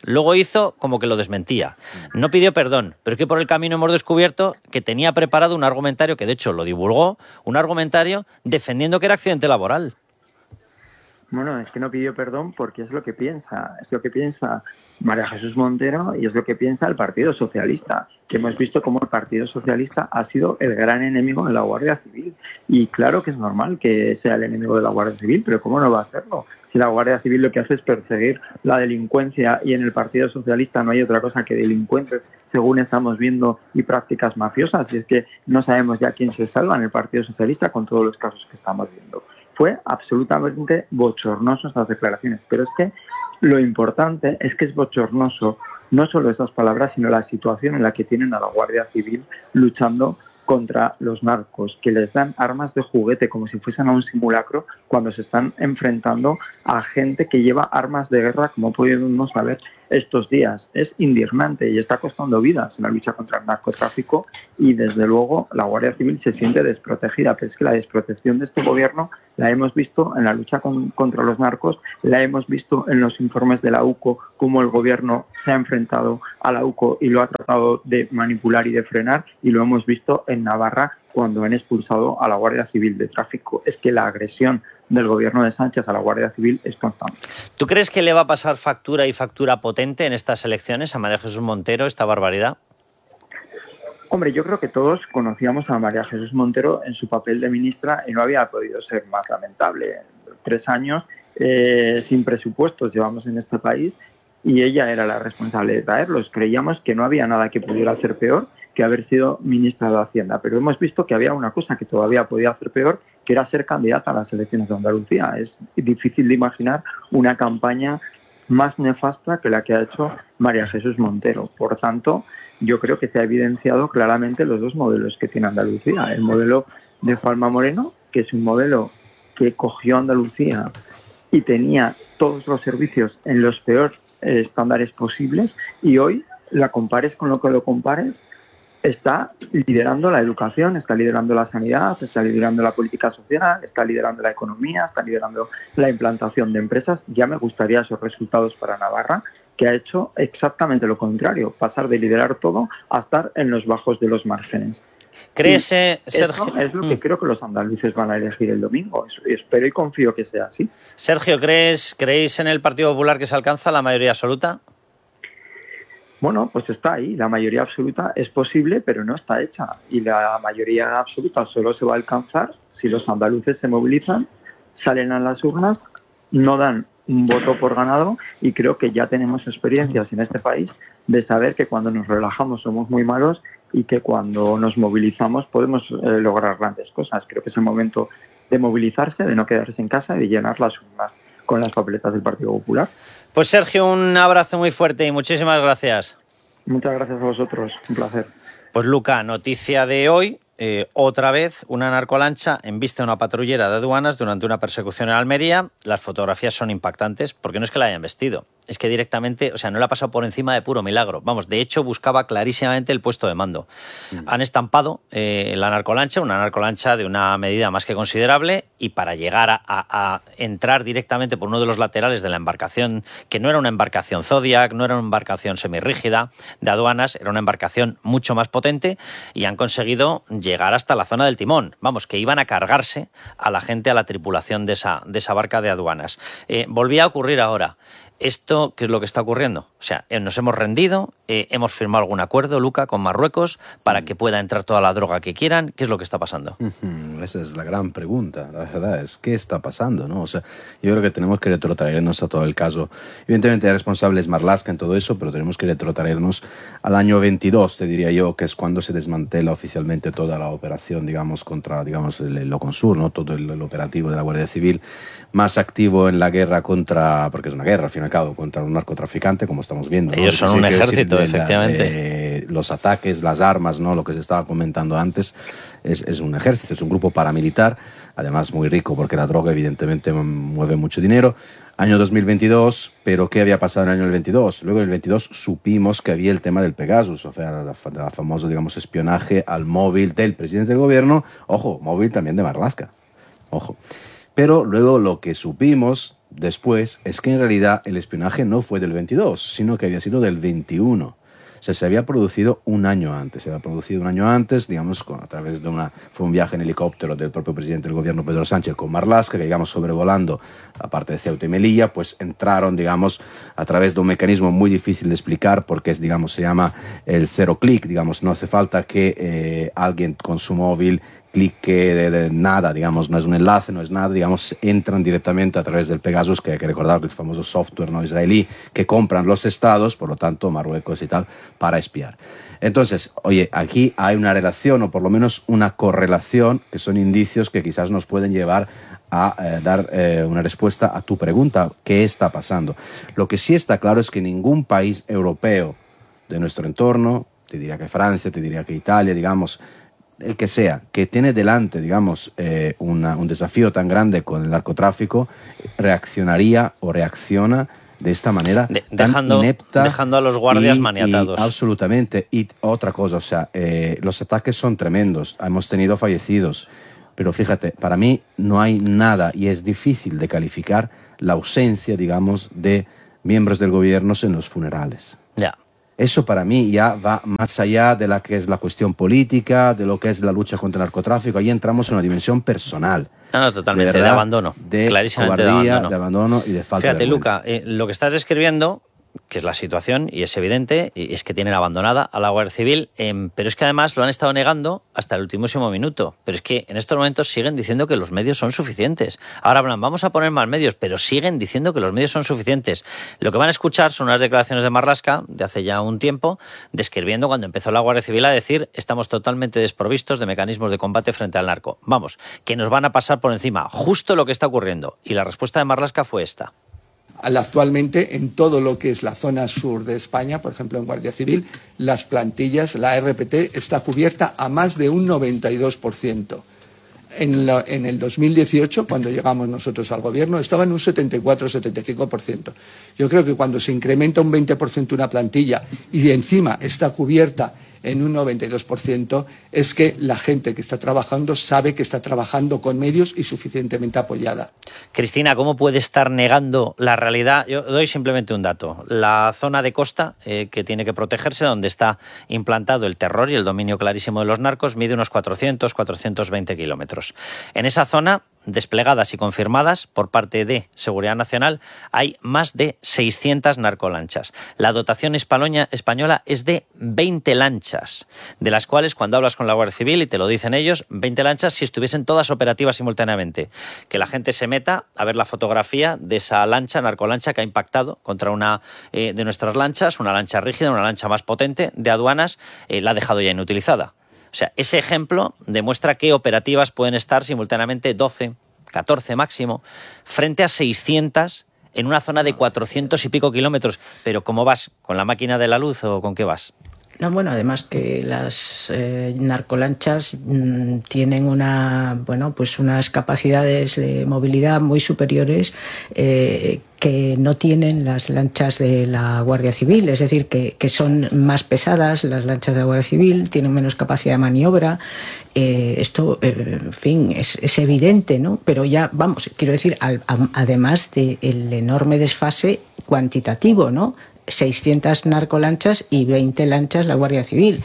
Luego hizo como que lo desmentía. No pidió perdón, pero es que por el camino hemos descubierto que tenía preparado un argumentario, que de hecho lo divulgó, un argumentario defendiendo que era accidente laboral. Bueno, es que no pidió perdón porque es lo que piensa, es lo que piensa María Jesús Montero y es lo que piensa el Partido Socialista, que hemos visto cómo el Partido Socialista ha sido el gran enemigo de la Guardia Civil. Y claro que es normal que sea el enemigo de la Guardia Civil, pero ¿cómo no va a hacerlo? Si la Guardia Civil lo que hace es perseguir la delincuencia y en el Partido Socialista no hay otra cosa que delincuentes, según estamos viendo, y prácticas mafiosas, y es que no sabemos ya quién se salva en el Partido Socialista con todos los casos que estamos viendo. Fue absolutamente bochornoso estas declaraciones, pero es que lo importante es que es bochornoso no solo esas palabras, sino la situación en la que tienen a la Guardia Civil luchando contra los narcos, que les dan armas de juguete como si fuesen a un simulacro cuando se están enfrentando a gente que lleva armas de guerra, como pudimos saber estos días. Es indignante y está costando vidas en la lucha contra el narcotráfico y desde luego la Guardia Civil se siente desprotegida, pero es que la desprotección de este gobierno la hemos visto en la lucha con, contra los narcos, la hemos visto en los informes de la U C O, cómo el gobierno se ha enfrentado a la U C O y lo ha tratado de manipular y de frenar, y lo hemos visto en Navarra cuando han expulsado a la Guardia Civil de tráfico. Es que la agresión del gobierno de Sánchez a la Guardia Civil es constante. ¿Tú crees que le va a pasar factura y factura potente en estas elecciones a María Jesús Montero esta barbaridad? Hombre, yo creo que todos conocíamos a María Jesús Montero en su papel de ministra y no había podido ser más lamentable. Tres años eh, sin presupuestos llevamos en este país y ella era la responsable de traerlos. Creíamos que no había nada que pudiera hacer peor que haber sido ministra de Hacienda, pero hemos visto que había una cosa que todavía podía hacer peor, que era ser candidata a las elecciones de Andalucía. Es difícil de imaginar una campaña más nefasta que la que ha hecho María Jesús Montero. Por tanto, yo creo que se ha evidenciado claramente los dos modelos que tiene Andalucía. El modelo de Juanma Moreno, que es un modelo que cogió Andalucía y tenía todos los servicios en los peores eh, estándares posibles, y hoy la compares con lo que lo compares, está liderando la educación, está liderando la sanidad, está liderando la política social, está liderando la economía, está liderando la implantación de empresas. Ya me gustaría esos resultados para Navarra, que ha hecho exactamente lo contrario, pasar de liderar todo a estar en los bajos de los márgenes. ¿Crees, eh, Sergio? Eso es lo que creo que los andaluces van a elegir el domingo. Espero y confío que sea así. Sergio, ¿crees, ¿creéis en el Partido Popular que se alcanza la mayoría absoluta? Bueno, pues está ahí. La mayoría absoluta es posible, pero no está hecha. Y la mayoría absoluta solo se va a alcanzar si los andaluces se movilizan, salen a las urnas, no dan un voto por ganado, y creo que ya tenemos experiencias en este país de saber que cuando nos relajamos somos muy malos y que cuando nos movilizamos podemos eh, lograr grandes cosas. Creo que es el momento de movilizarse, de no quedarse en casa y de llenar las urnas con las papeletas del Partido Popular. Pues Sergio, un abrazo muy fuerte y muchísimas gracias. Muchas gracias a vosotros, un placer. Pues Luca, noticia de hoy, eh, otra vez una narcolancha embiste a una patrullera de aduanas durante una persecución en Almería. Las fotografías son impactantes porque no es que la hayan vestido, es que directamente, o sea, no la ha pasado por encima de puro milagro. Vamos, de hecho buscaba clarísimamente el puesto de mando. Mm. Han estampado eh, la narcolancha, una narcolancha de una medida más que considerable, y para llegar a, a, a entrar directamente por uno de los laterales de la embarcación, que no era una embarcación Zodiac, no era una embarcación semirrígida de aduanas, era una embarcación mucho más potente, y han conseguido llegar hasta la zona del timón. Vamos, que iban a cargarse a la gente, a la tripulación de esa, de esa barca de aduanas. Eh, volvía a ocurrir ahora. ¿Esto qué es lo que está ocurriendo? O sea, eh, nos hemos rendido, eh, hemos firmado algún acuerdo, Luca, con Marruecos para que pueda entrar toda la droga que quieran. ¿Qué es lo que está pasando? Uh-huh. Esa es la gran pregunta, la verdad, es ¿qué está pasando? ¿No? O sea, yo creo que tenemos que retrotraernos a todo el caso. Evidentemente el responsable es Marlaska en todo eso, pero tenemos que retrotraernos al año veintidós, te diría yo, que es cuando se desmantela oficialmente toda la operación, digamos, contra, digamos, el, el Loconsur, ¿no? Todo el, el operativo de la Guardia Civil, más activo en la guerra contra, porque es una guerra, al fin y al cabo, contra un narcotraficante, como estamos viendo, ¿no? Ellos son sí, un ejército, decir, efectivamente. Eh, los ataques, las armas, ¿no? Lo que se estaba comentando antes, es, es un ejército, es un grupo paramilitar, además muy rico, porque la droga evidentemente mueve mucho dinero. Año dos mil veintidós, pero ¿qué había pasado en el año veintidós? Luego en el veintidós supimos que había el tema del Pegasus, o sea, la, la famoso, digamos, espionaje al móvil del presidente del gobierno, ojo, móvil también de Marlaska, ojo. Pero luego lo que supimos después es que en realidad el espionaje no fue del veintidós, sino que había sido del veintiuno. O sea, se había producido un año antes, se había producido un año antes, digamos, con, a través de una... Fue un viaje en helicóptero del propio presidente del gobierno, Pedro Sánchez, con Marlaska, que, digamos, sobrevolando la parte de Ceuta y Melilla, pues entraron, digamos, a través de un mecanismo muy difícil de explicar, porque es, digamos, se llama el cero clic, digamos, no hace falta que eh, alguien con su móvil clique de, de nada, digamos, no es un enlace, no es nada, digamos, entran directamente a través del Pegasus, que hay que recordar que es el famoso software no israelí que compran los estados, por lo tanto Marruecos y tal, para espiar. Entonces, oye, aquí hay una relación o por lo menos una correlación, que son indicios que quizás nos pueden llevar a eh, dar eh, una respuesta a tu pregunta, ¿qué está pasando? Lo que sí está claro es que ningún país europeo de nuestro entorno, te diría que Francia, te diría que Italia, digamos, el que sea, que tiene delante, digamos, eh, una, un desafío tan grande con el narcotráfico, reaccionaría o reacciona de esta manera de, tan dejando, inepta. Dejando a los guardias y, maniatados. Y absolutamente. Y otra cosa, o sea, eh, los ataques son tremendos, hemos tenido fallecidos, pero fíjate, para mí no hay nada y es difícil de calificar la ausencia, digamos, de miembros del gobierno en los funerales. Ya. Eso para mí ya va más allá de la que es la cuestión política, de lo que es la lucha contra el narcotráfico. Ahí entramos en una dimensión personal. No, no, totalmente, de, verdad, de abandono. De clarísimamente cobardía, de abandono. de abandono y de falta Fíjate, de vergüenza. Luca, eh, lo que estás describiendo, que es la situación, y es evidente, y es que tienen abandonada a la Guardia Civil, eh, pero es que además lo han estado negando hasta el ultimísimo minuto. Pero es que en estos momentos siguen diciendo que los medios son suficientes. Ahora hablan, vamos a poner más medios, pero siguen diciendo que los medios son suficientes. Lo que van a escuchar son unas declaraciones de Marlaska, de hace ya un tiempo, describiendo cuando empezó la Guardia Civil a decir, estamos totalmente desprovistos de mecanismos de combate frente al narco. Vamos, que nos van a pasar por encima, justo lo que está ocurriendo. Y la respuesta de Marlaska fue esta. Actualmente, en todo lo que es la zona sur de España, por ejemplo en Guardia Civil, las plantillas, la R P T está cubierta a más de un noventa y dos por ciento. En, la, en el dos mil dieciocho, cuando llegamos nosotros al gobierno, estaba en un setenta y cuatro a setenta y cinco por ciento. Yo creo que cuando se incrementa un veinte por ciento una plantilla y encima está cubierta en un noventa y dos por ciento, es que la gente que está trabajando sabe que está trabajando con medios y suficientemente apoyada. Cristina, ¿cómo puede estar negando la realidad? Yo doy simplemente un dato. La zona de costa eh, que tiene que protegerse, donde está implantado el terror y el dominio clarísimo de los narcos, mide unos cuatrocientos, cuatrocientos veinte kilómetros. En esa zona, desplegadas y confirmadas por parte de Seguridad Nacional, hay más de seiscientas narcolanchas. La dotación española es de veinte lanchas, de las cuales, cuando hablas con la Guardia Civil, y te lo dicen ellos, veinte lanchas si estuviesen todas operativas simultáneamente. Que la gente se meta a ver la fotografía de esa lancha, narcolancha, que ha impactado contra una eh, de nuestras lanchas, una lancha rígida, una lancha más potente de aduanas, eh, la ha dejado ya inutilizada. O sea, ese ejemplo demuestra que operativas pueden estar simultáneamente doce, catorce máximo, frente a seiscientas en una zona de cuatrocientos y pico kilómetros. Pero ¿cómo vas? ¿Con la máquina de la luz o con qué vas? No, bueno, además que las eh, narcolanchas mmm, tienen una, bueno, pues unas capacidades de movilidad muy superiores eh, que no tienen las lanchas de la Guardia Civil, es decir, que, que son más pesadas las lanchas de la Guardia Civil, tienen menos capacidad de maniobra. Eh, esto, eh, en fin, es, es evidente, ¿no? Pero ya, vamos, quiero decir, al, a, además del enorme desfase cuantitativo, ¿no? seiscientas narcolanchas y veinte lanchas la Guardia Civil.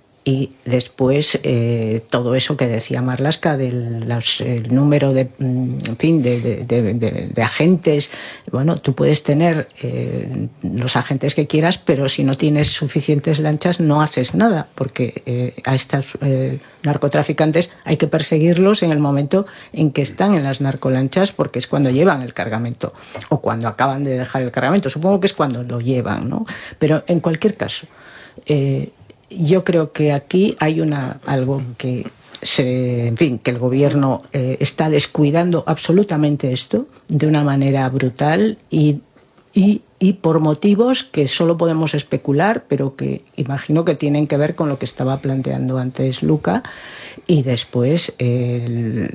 Y después eh, todo eso que decía Marlaska del los, el número de, en fin, de, de, de, de, de agentes. Bueno, tú puedes tener eh, los agentes que quieras, pero si no tienes suficientes lanchas no haces nada, porque eh, a estos eh, narcotraficantes hay que perseguirlos en el momento en que están en las narcolanchas, porque es cuando llevan el cargamento o cuando acaban de dejar el cargamento. Supongo que es cuando lo llevan, ¿no? Pero en cualquier caso, eh, yo creo que aquí hay una algo que se, en fin, que el gobierno eh, está descuidando absolutamente esto de una manera brutal y, y, y por motivos que solo podemos especular, pero que imagino que tienen que ver con lo que estaba planteando antes Luca, y después eh,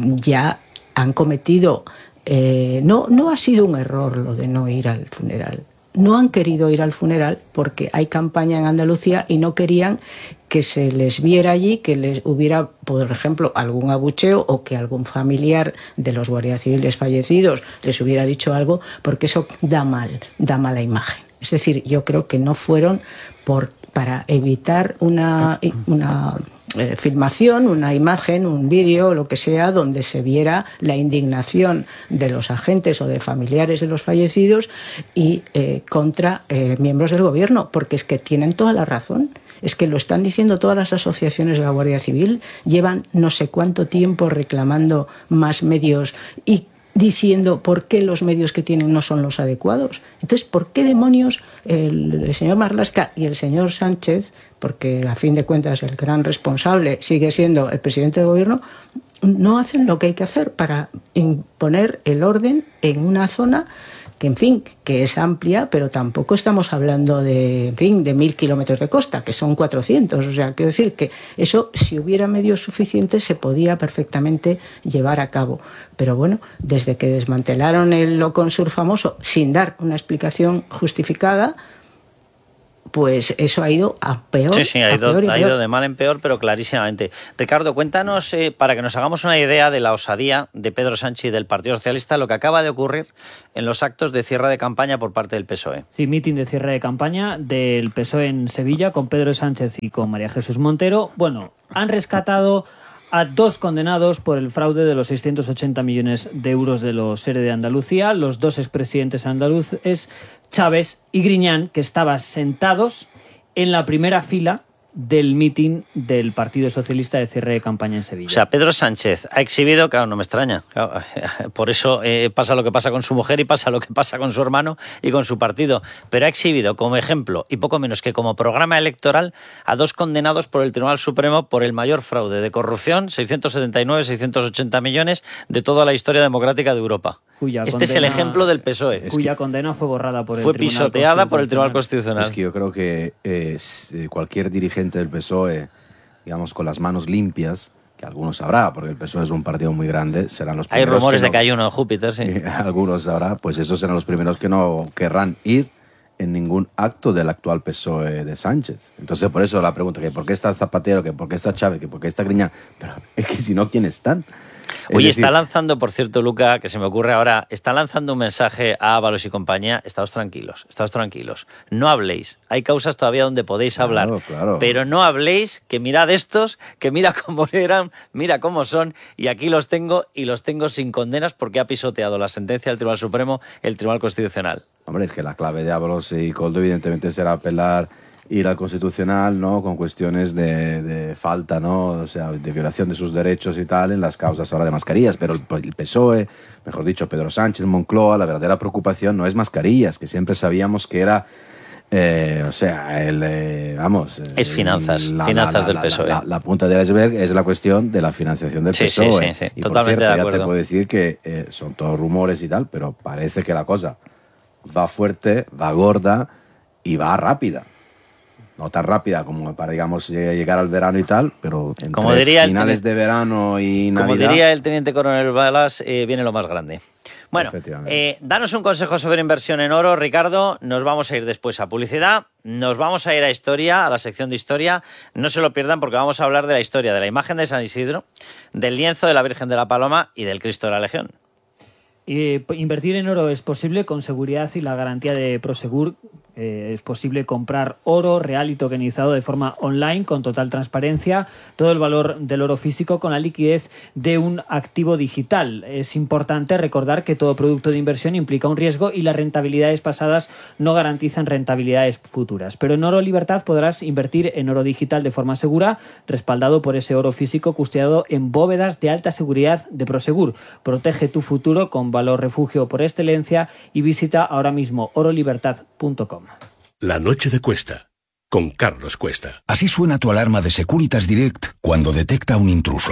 ya han cometido, eh, no, no ha sido un error lo de no ir al funeral. no han querido ir al funeral porque hay campaña en Andalucía y no querían que se les viera allí, que les hubiera, por ejemplo, algún abucheo o que algún familiar de los guardias civiles fallecidos les hubiera dicho algo, porque eso da mal, da mala imagen. Es decir, yo creo que no fueron por, para evitar una, una eh, filmación, una imagen, un vídeo, lo que sea, donde se viera la indignación de los agentes o de familiares de los fallecidos y eh, contra eh, miembros del gobierno, porque es que tienen toda la razón. Es que lo están diciendo todas las asociaciones de la Guardia Civil, llevan no sé cuánto tiempo reclamando más medios y diciendo por qué los medios que tienen no son los adecuados. Entonces, ¿por qué demonios el, el señor Marlaska y el señor Sánchez, porque a fin de cuentas el gran responsable sigue siendo el presidente del gobierno, no hacen lo que hay que hacer para imponer el orden en una zona que, en fin, que es amplia, pero tampoco estamos hablando de, en fin, de mil kilómetros de costa, que son cuatrocientos. O sea, quiero decir que eso, si hubiera medios suficientes, se podía perfectamente llevar a cabo. Pero bueno, desde que desmantelaron el Loconsur famoso, sin dar una explicación justificada, pues eso ha ido a peor. Sí, sí, ha ido, ha ido de mal en peor, pero clarísimamente. Ricardo, cuéntanos, eh, para que nos hagamos una idea de la osadía de Pedro Sánchez y del Partido Socialista, lo que acaba de ocurrir en los actos de cierre de campaña por parte del P S O E. Sí, mitin de cierre de campaña del P S O E en Sevilla con Pedro Sánchez y con María Jesús Montero. Bueno, han rescatado a dos condenados por el fraude de los seiscientos ochenta millones de euros de los ERE de Andalucía, los dos expresidentes andaluces, Chávez y Griñán, que estaban sentados en la primera fila del mitin del Partido Socialista de cierre de campaña en Sevilla. O sea, Pedro Sánchez ha exhibido, claro, no me extraña, claro, por eso eh, pasa lo que pasa con su mujer y pasa lo que pasa con su hermano y con su partido, pero ha exhibido como ejemplo y poco menos que como programa electoral a dos condenados por el Tribunal Supremo por el mayor fraude de corrupción, seiscientos setenta y nueve, seiscientos ochenta millones de toda la historia democrática de Europa. Cuya este condena, es el ejemplo del P S O E. Cuya que condena fue borrada por el fue Tribunal pisoteada por el Tribunal Constitucional. Es que yo creo que eh, cualquier dirigente del P S O E, digamos, con las manos limpias, que algunos sabrá, porque el P S O E es un partido muy grande, serán los primeros. Hay rumores que no, de que hay uno en Júpiter, sí. Algunos sabrá, pues esos serán los primeros que no querrán ir en ningún acto del actual P S O E de Sánchez. Entonces, por eso la pregunta, que por qué está Zapatero, que por qué está Chávez, que por qué está Griñán, pero es que si no, ¿quiénes están? Oye, decir... está lanzando, por cierto, Luca, que se me ocurre ahora, está lanzando un mensaje a Ábalos y compañía: estaos tranquilos, estaos tranquilos, no habléis, hay causas todavía donde podéis hablar, claro, claro. pero no habléis, que mirad estos, que mira cómo eran, mira cómo son, y aquí los tengo, y los tengo sin condenas porque ha pisoteado la sentencia del Tribunal Supremo, el Tribunal Constitucional. Hombre, es que la clave de Ábalos y Koldo evidentemente será apelar, ir al Constitucional, ¿no?, con cuestiones de, de falta, ¿no?, o sea, de violación de sus derechos y tal en las causas ahora de mascarillas, pero el, el P S O E, mejor dicho, Pedro Sánchez, Moncloa, la verdadera preocupación no es mascarillas, que siempre sabíamos que era, eh, o sea, el, eh, vamos... Es finanzas, el, la, finanzas la, del la, P S O E. La, la, la punta del iceberg es la cuestión de la financiación del sí, P S O E. Sí, sí, sí, y totalmente por cierto, de acuerdo. Ya te puedo decir que eh, son todos rumores y tal, pero parece que la cosa va fuerte, va gorda y va rápida. No tan rápida como para, digamos, llegar al verano y tal, pero entre como diría finales el de verano y Navidad... Como diría el teniente coronel Balas, eh, viene lo más grande. Bueno, eh, danos un consejo sobre inversión en oro, Ricardo. Nos vamos a ir después a publicidad, nos vamos a ir a historia, a la sección de historia. No se lo pierdan porque vamos a hablar de la historia de la imagen de San Isidro, del lienzo de la Virgen de la Paloma y del Cristo de la Legión. Eh, invertir en oro es posible con seguridad y la garantía de Prosegur. Eh, es posible comprar oro real y tokenizado de forma online con total transparencia, todo el valor del oro físico con la liquidez de un activo digital. Es importante recordar que todo producto de inversión implica un riesgo y las rentabilidades pasadas no garantizan rentabilidades futuras. Pero en Oro Libertad podrás invertir en oro digital de forma segura, respaldado por ese oro físico custodiado en bóvedas de alta seguridad de Prosegur. Protege tu futuro con valor refugio por excelencia y visita ahora mismo oro libertad punto com. La noche de Cuesta, con Carlos Cuesta. Así suena tu alarma de Securitas Direct cuando detecta un intruso.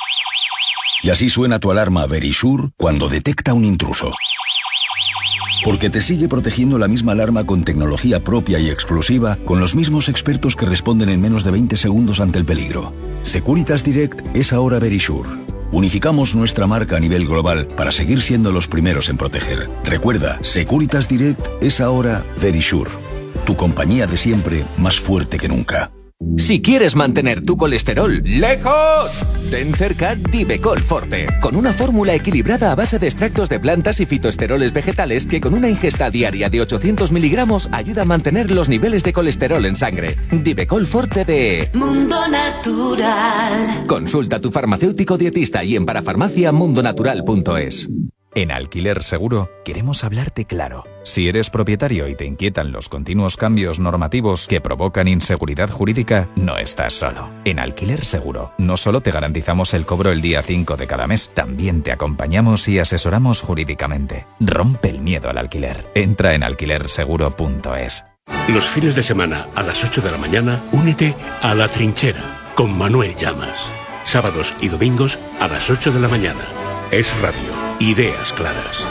Y así suena tu alarma Verisure cuando detecta un intruso. Porque te sigue protegiendo la misma alarma con tecnología propia y exclusiva, con los mismos expertos que responden en menos de veinte segundos ante el peligro. Securitas Direct es ahora Verisure. Unificamos nuestra marca a nivel global para seguir siendo los primeros en proteger. Recuerda, Securitas Direct es ahora Verisure, tu compañía de siempre más fuerte que nunca. Si quieres mantener tu colesterol lejos, ten cerca Divecol Forte, con una fórmula equilibrada a base de extractos de plantas y fitoesteroles vegetales que con una ingesta diaria de ochocientos miligramos ayuda a mantener los niveles de colesterol en sangre. Divecol Forte de Mundo Natural. Consulta a tu farmacéutico dietista y en parafarmacia mundonatural punto es. En Alquiler Seguro queremos hablarte claro. Si eres propietario y te inquietan los continuos cambios normativos que provocan inseguridad jurídica, no estás solo. En Alquiler Seguro no solo te garantizamos el cobro el día cinco de cada mes, también te acompañamos y asesoramos jurídicamente. Rompe el miedo al alquiler. Entra en alquiler seguro punto es. Los fines de semana a las ocho de la mañana, únete a La Trinchera con Manuel Llamas. Sábados y domingos a las ocho de la mañana. Es Radio. Ideas claras.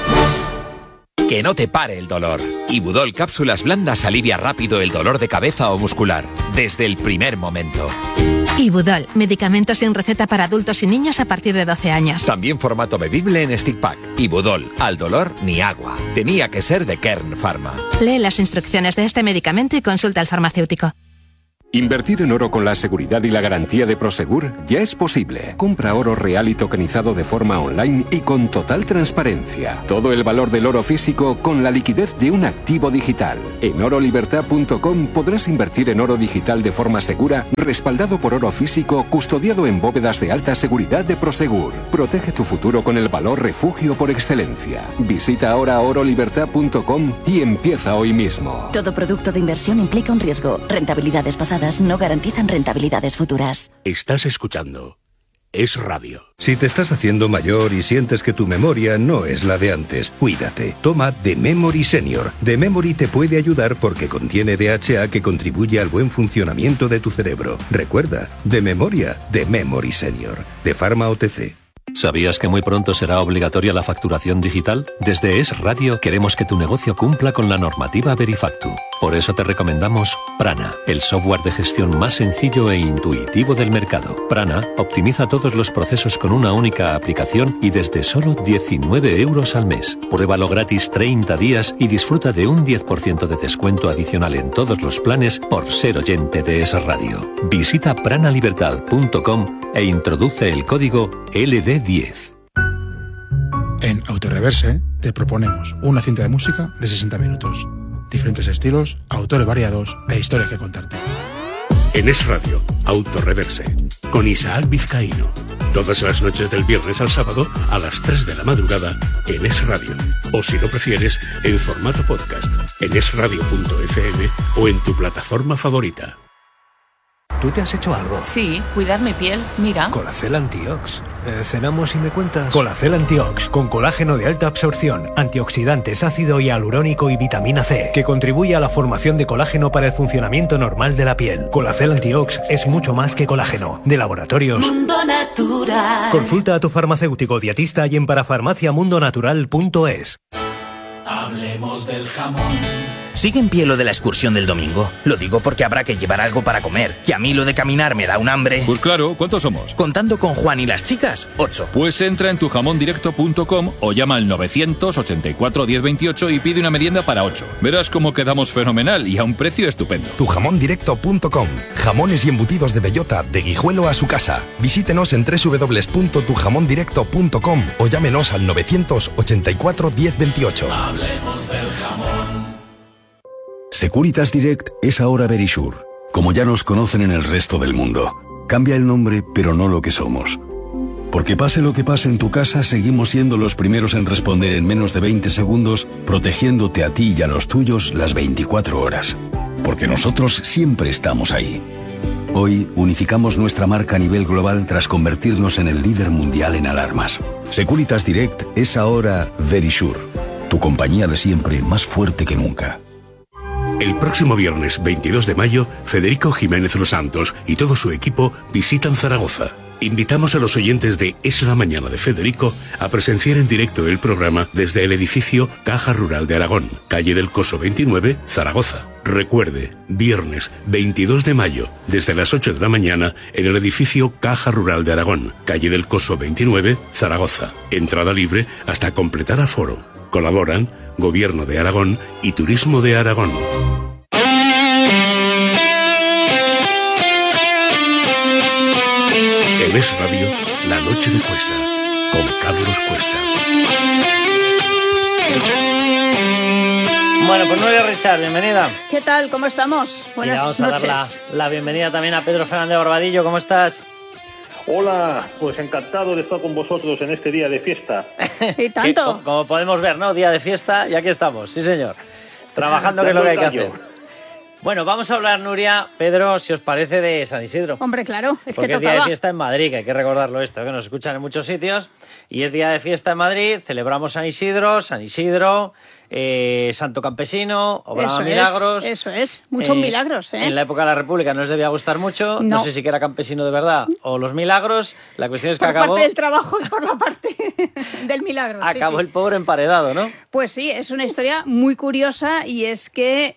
Que no te pare el dolor. Ibudol Cápsulas Blandas alivia rápido el dolor de cabeza o muscular, desde el primer momento. Ibudol, medicamento sin receta para adultos y niños a partir de doce años. También formato bebible en stick pack. Ibudol, al dolor ni agua. Tenía que ser de Kern Pharma. Lee las instrucciones de este medicamento y consulta al farmacéutico. Invertir en oro con la seguridad y la garantía de Prosegur ya es posible. Compra oro real y tokenizado de forma online y con total transparencia. Todo el valor del oro físico con la liquidez de un activo digital. En oro libertad punto com podrás invertir en oro digital de forma segura, respaldado por oro físico, custodiado en bóvedas de alta seguridad de Prosegur. Protege tu futuro con el valor refugio por excelencia. Visita ahora oro libertad punto com y empieza hoy mismo. Todo producto de inversión implica un riesgo. Rentabilidades pasadas no garantizan rentabilidades futuras. Estás escuchando Es Radio. Si te estás haciendo mayor y sientes que tu memoria no es la de antes, cuídate. Toma The Memory Senior. The Memory te puede ayudar porque contiene D H A que contribuye al buen funcionamiento de tu cerebro. Recuerda, de memoria, The Memory Senior. De Pharma O T C. ¿Sabías que muy pronto será obligatoria la facturación digital? Desde Es Radio queremos que tu negocio cumpla con la normativa Verifactu. Por eso te recomendamos Prana, el software de gestión más sencillo e intuitivo del mercado. Prana optimiza todos los procesos con una única aplicación y desde solo diecinueve euros al mes. Pruébalo gratis treinta días y disfruta de un diez por ciento de descuento adicional en todos los planes por ser oyente de Es Radio. Visita prana libertad punto com e introduce el código L D diez. En Autoreverse te proponemos una cinta de música de sesenta minutos. Diferentes estilos, autores variados e historias que contarte. En Es Radio, Autoreverse, con Isaac Vizcaíno. Todas las noches del viernes al sábado a las tres de la madrugada en Es Radio. O si lo prefieres, en formato podcast, en es radio punto f m o en tu plataforma favorita. ¿Tú te has hecho algo? Sí, cuidar mi piel, mira. Colacel Antiox. Eh, ¿Cenamos y me cuentas? Colacel Antiox, con colágeno de alta absorción, antioxidantes, ácido hialurónico y vitamina C, que contribuye a la formación de colágeno para el funcionamiento normal de la piel. Colacel Antiox es mucho más que colágeno. De laboratorios Mundo Natural. Consulta a tu farmacéutico dietista y en parafarmacia mundo natural punto es. Hablemos del jamón. ¿Sigue en pie lo de la excursión del domingo? Lo digo porque habrá que llevar algo para comer. Que a mí lo de caminar me da un hambre. Pues claro, ¿cuántos somos? Contando con Juan y las chicas, ocho. Pues entra en tu jamón directo punto com o llama al novecientos ochenta y cuatro diez veintiocho y pide una merienda para ocho. Verás cómo quedamos fenomenal y a un precio estupendo. tu jamón directo punto com. Jamones y embutidos de bellota, de Guijuelo a su casa. Visítenos en doble u doble u doble u punto tu jamón directo punto com o llámenos al novecientos ochenta y cuatro diez veintiocho. Hablemos del jamón. Securitas Direct es ahora Verisure, como ya nos conocen en el resto del mundo. Cambia el nombre, pero no lo que somos. Porque pase lo que pase en tu casa, seguimos siendo los primeros en responder en menos de veinte segundos, protegiéndote a ti y a los tuyos las veinticuatro horas. Porque nosotros siempre estamos ahí. Hoy unificamos nuestra marca a nivel global tras convertirnos en el líder mundial en alarmas. Securitas Direct es ahora Verisure, tu compañía de siempre más fuerte que nunca. El próximo viernes veintidós de mayo, Federico Jiménez Los Santos y todo su equipo visitan Zaragoza. Invitamos a los oyentes de Es la Mañana de Federico a presenciar en directo el programa desde el edificio Caja Rural de Aragón, calle del Coso veintinueve, Zaragoza. Recuerde, viernes veintidós de mayo, desde las ocho de la mañana, en el edificio Caja Rural de Aragón, calle del Coso veintinueve, Zaragoza. Entrada libre hasta completar aforo. Colaboran Gobierno de Aragón y Turismo de Aragón. En Es Radio, La Noche de Cuesta, con Carlos Cuesta. Bueno, pues Nuria Richard, bienvenida. ¿Qué tal? ¿Cómo estamos? Buenas y vamos noches. a dar la, la bienvenida también a Pedro Fernández Barbadillo. ¿Cómo estás? Hola, pues encantado de estar con vosotros en este día de fiesta. ¿Y tanto? Como, como podemos ver, ¿no? Día de fiesta y aquí estamos, sí señor. Trabajando, que es lo que hay que hacer. Bueno, vamos a hablar, Nuria, Pedro, si os parece, de San Isidro. Hombre, claro, es Porque que es día tocaba. de fiesta en Madrid, que hay que recordarlo esto, que nos escuchan en muchos sitios. Y es día de fiesta en Madrid, celebramos San Isidro, San Isidro, eh, Santo Campesino, obraba Eso milagros. es, eso es, muchos Eh, milagros, ¿eh? En la época de la República no os debía gustar mucho, no, No. sé si que era campesino de verdad o los milagros. La cuestión es que Por acabó, parte del trabajo y por la parte del milagro. sí, acabó sí. el pobre emparedado, ¿no? Pues sí, es una historia muy curiosa y es que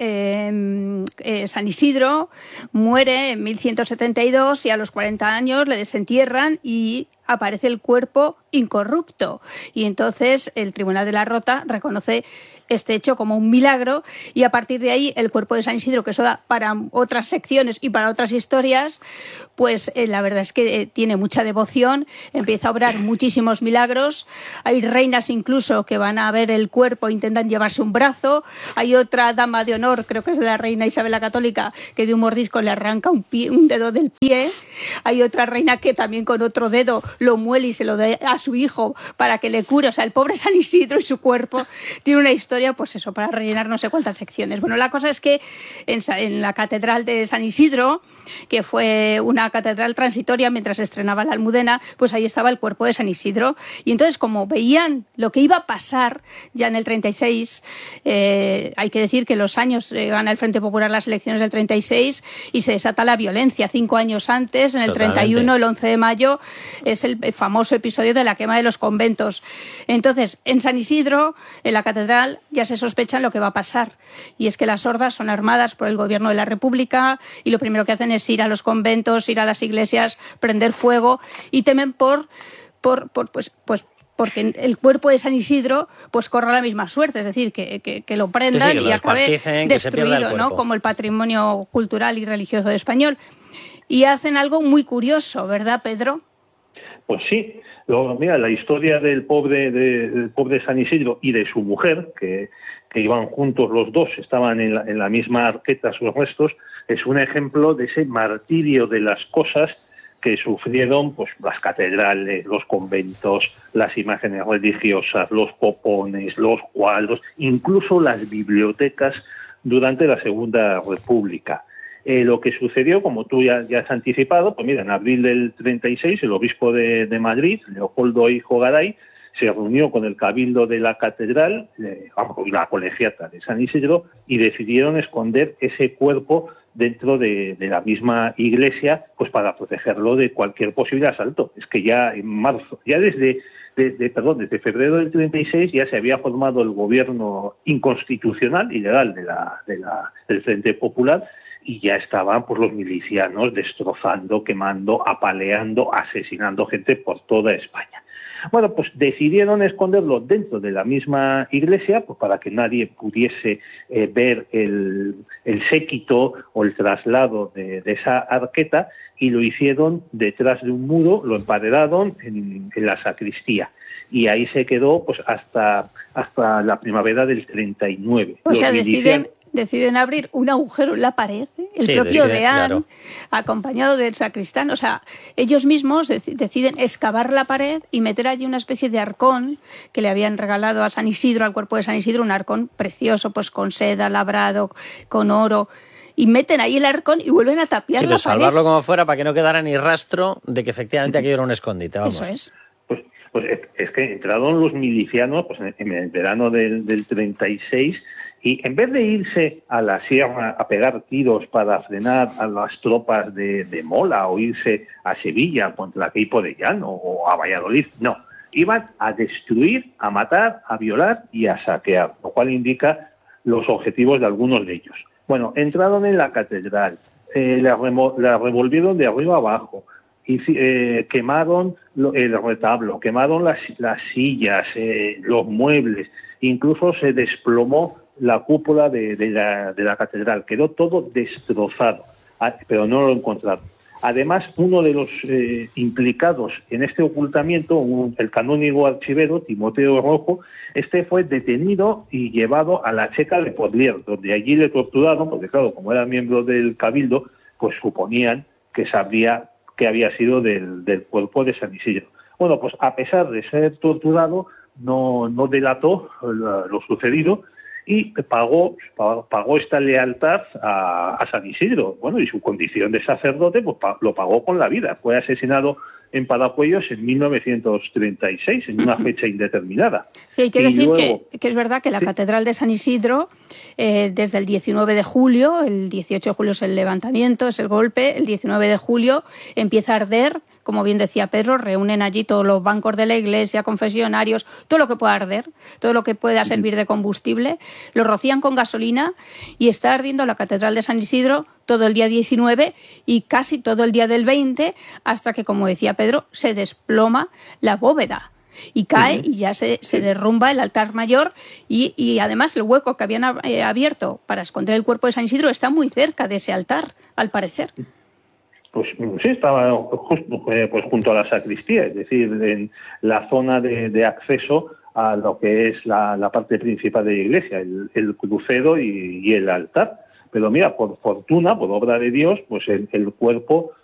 eh, eh, San Isidro muere en mil ciento setenta y dos y a los cuarenta años le desentierran y aparece el cuerpo incorrupto. Y entonces el Tribunal de la Rota reconoce este hecho como un milagro y a partir de ahí el cuerpo de San Isidro, que eso da para otras secciones y para otras historias, pues eh, la verdad es que eh, tiene mucha devoción, empieza a obrar muchísimos milagros. Hay reinas incluso que van a ver el cuerpo, intentan llevarse un brazo. Hay otra dama de honor, creo que es de la reina Isabel la Católica, que de un mordisco le arranca un, pie, un dedo del pie. Hay otra reina que también con otro dedo lo muele y se lo da a su hijo para que le cure. O sea, el pobre San Isidro y su cuerpo tiene una historia, pues eso, para rellenar no sé cuántas secciones. Bueno, la cosa es que en, en la Catedral de San Isidro, que fue una catedral transitoria mientras se estrenaba la Almudena, pues ahí estaba el cuerpo de San Isidro. Y entonces, como veían lo que iba a pasar ya en el treinta y seis, eh, hay que decir que los años eh, gana el Frente Popular las elecciones del treinta y seis y se desata la violencia. Cinco años antes, en el Totalmente. treinta y uno, el once de mayo, es el famoso episodio de la quema de los conventos. Entonces, en San Isidro, en la catedral, ya se sospecha lo que va a pasar. Y es que las hordas son armadas por el gobierno de la República y lo primero que hacen es ir a los conventos, ir a las iglesias, prender fuego y temen por, por, por pues, pues porque el cuerpo de San Isidro pues corra la misma suerte, es decir, que, que, que lo prendan Sí, sí, que y lo acabe descuarticen, que se pierda el destruido, ¿no? cuerpo. Como el patrimonio cultural y religioso español. Y hacen algo muy curioso, ¿verdad, Pedro? Pues sí, lo, mira, la historia del pobre, de, del pobre San Isidro y de su mujer, que, que iban juntos los dos, estaban en la, en la misma arqueta sus restos, es un ejemplo de ese martirio de las cosas que sufrieron pues las catedrales, los conventos, las imágenes religiosas, los popones, los cuadros, incluso las bibliotecas durante la Segunda República. Eh, lo que sucedió, como tú ya, ya has anticipado, pues mira, en abril del treinta y seis, el obispo de, de Madrid, Leopoldo Hijo Garay, se reunió con el cabildo de la catedral, eh, la colegiata de San Isidro, y decidieron esconder ese cuerpo dentro de, de la misma iglesia, pues para protegerlo de cualquier posible asalto. Es que ya en marzo, ya desde, desde, perdón, desde febrero del treinta y seis ya se había formado el gobierno inconstitucional, ilegal de la, de la, del Frente Popular, y ya estaban pues los milicianos destrozando, quemando, apaleando, asesinando gente por toda España. Bueno, pues decidieron esconderlo dentro de la misma iglesia, pues para que nadie pudiese eh, ver el, el séquito o el traslado de, de esa arqueta, y lo hicieron detrás de un muro, lo emparedaron en, en la sacristía. Y ahí se quedó pues hasta, hasta la primavera del treinta y nueve. O Los sea, milicianos... deciden, deciden abrir un agujero en la pared, el Sí, propio deciden, deán, claro. acompañado del sacristán. O sea, ellos mismos dec- deciden excavar la pared y meter allí una especie de arcón que le habían regalado a San Isidro, al cuerpo de San Isidro, un arcón precioso, pues con seda, labrado, con oro. Y meten ahí el arcón y vuelven a tapiar Sí, la pero pared. salvarlo como fuera para que no quedara ni rastro de que efectivamente aquello era un escondite, vamos. Eso es. Pues es que entraron los milicianos pues en el verano del, del treinta y seis Y en vez de irse a la sierra a pegar tiros para frenar a las tropas de, de Mola o irse a Sevilla contra Queipo de Llano o a Valladolid, no. Iban a destruir, a matar, a violar y a saquear, lo cual indica los objetivos de algunos de ellos. Bueno, entraron en la catedral, eh, la, remo- la revolvieron de arriba abajo, y, eh, quemaron lo, el retablo, quemaron las, las sillas, eh, los muebles, incluso se desplomó la cúpula de, de, la, de la catedral, quedó todo destrozado, pero no lo encontraron. Además, uno de los eh, implicados en este ocultamiento, un, el canónigo archivero Timoteo Rojo, este fue detenido y llevado a la Checa de Podlier, donde allí le torturaron, porque claro, como era miembro del Cabildo, pues suponían que sabría que había sido del, del cuerpo de San Isidro. Bueno, pues a pesar de ser torturado, no, no delató lo, lo sucedido, y pagó, pagó esta lealtad a, a San Isidro. Bueno, y su condición de sacerdote pues pa, lo pagó con la vida. Fue asesinado en Palacuellos en mil novecientos treinta y seis, en una fecha indeterminada. Sí, hay que y decir luego, que, que es verdad que la ¿sí? Catedral de San Isidro, eh, desde el diecinueve de julio, el dieciocho de julio es el levantamiento, es el golpe, el diecinueve de julio empieza a arder. Como bien decía Pedro, reúnen allí todos los bancos de la iglesia, confesionarios, todo lo que pueda arder, todo lo que pueda servir de combustible, lo rocían con gasolina y está ardiendo la Catedral de San Isidro todo el día diecinueve y casi todo el día del veinte, hasta que, como decía Pedro, se desploma la bóveda y cae y ya se, se derrumba el altar mayor y, y además el hueco que habían abierto para esconder el cuerpo de San Isidro está muy cerca de ese altar, al parecer. Pues sí, estaba justo pues junto a la sacristía, es decir, en la zona de, de acceso a lo que es la, la parte principal de la iglesia, el, el crucero y, y el altar. Pero mira, por fortuna, por obra de Dios, pues el, el cuerpo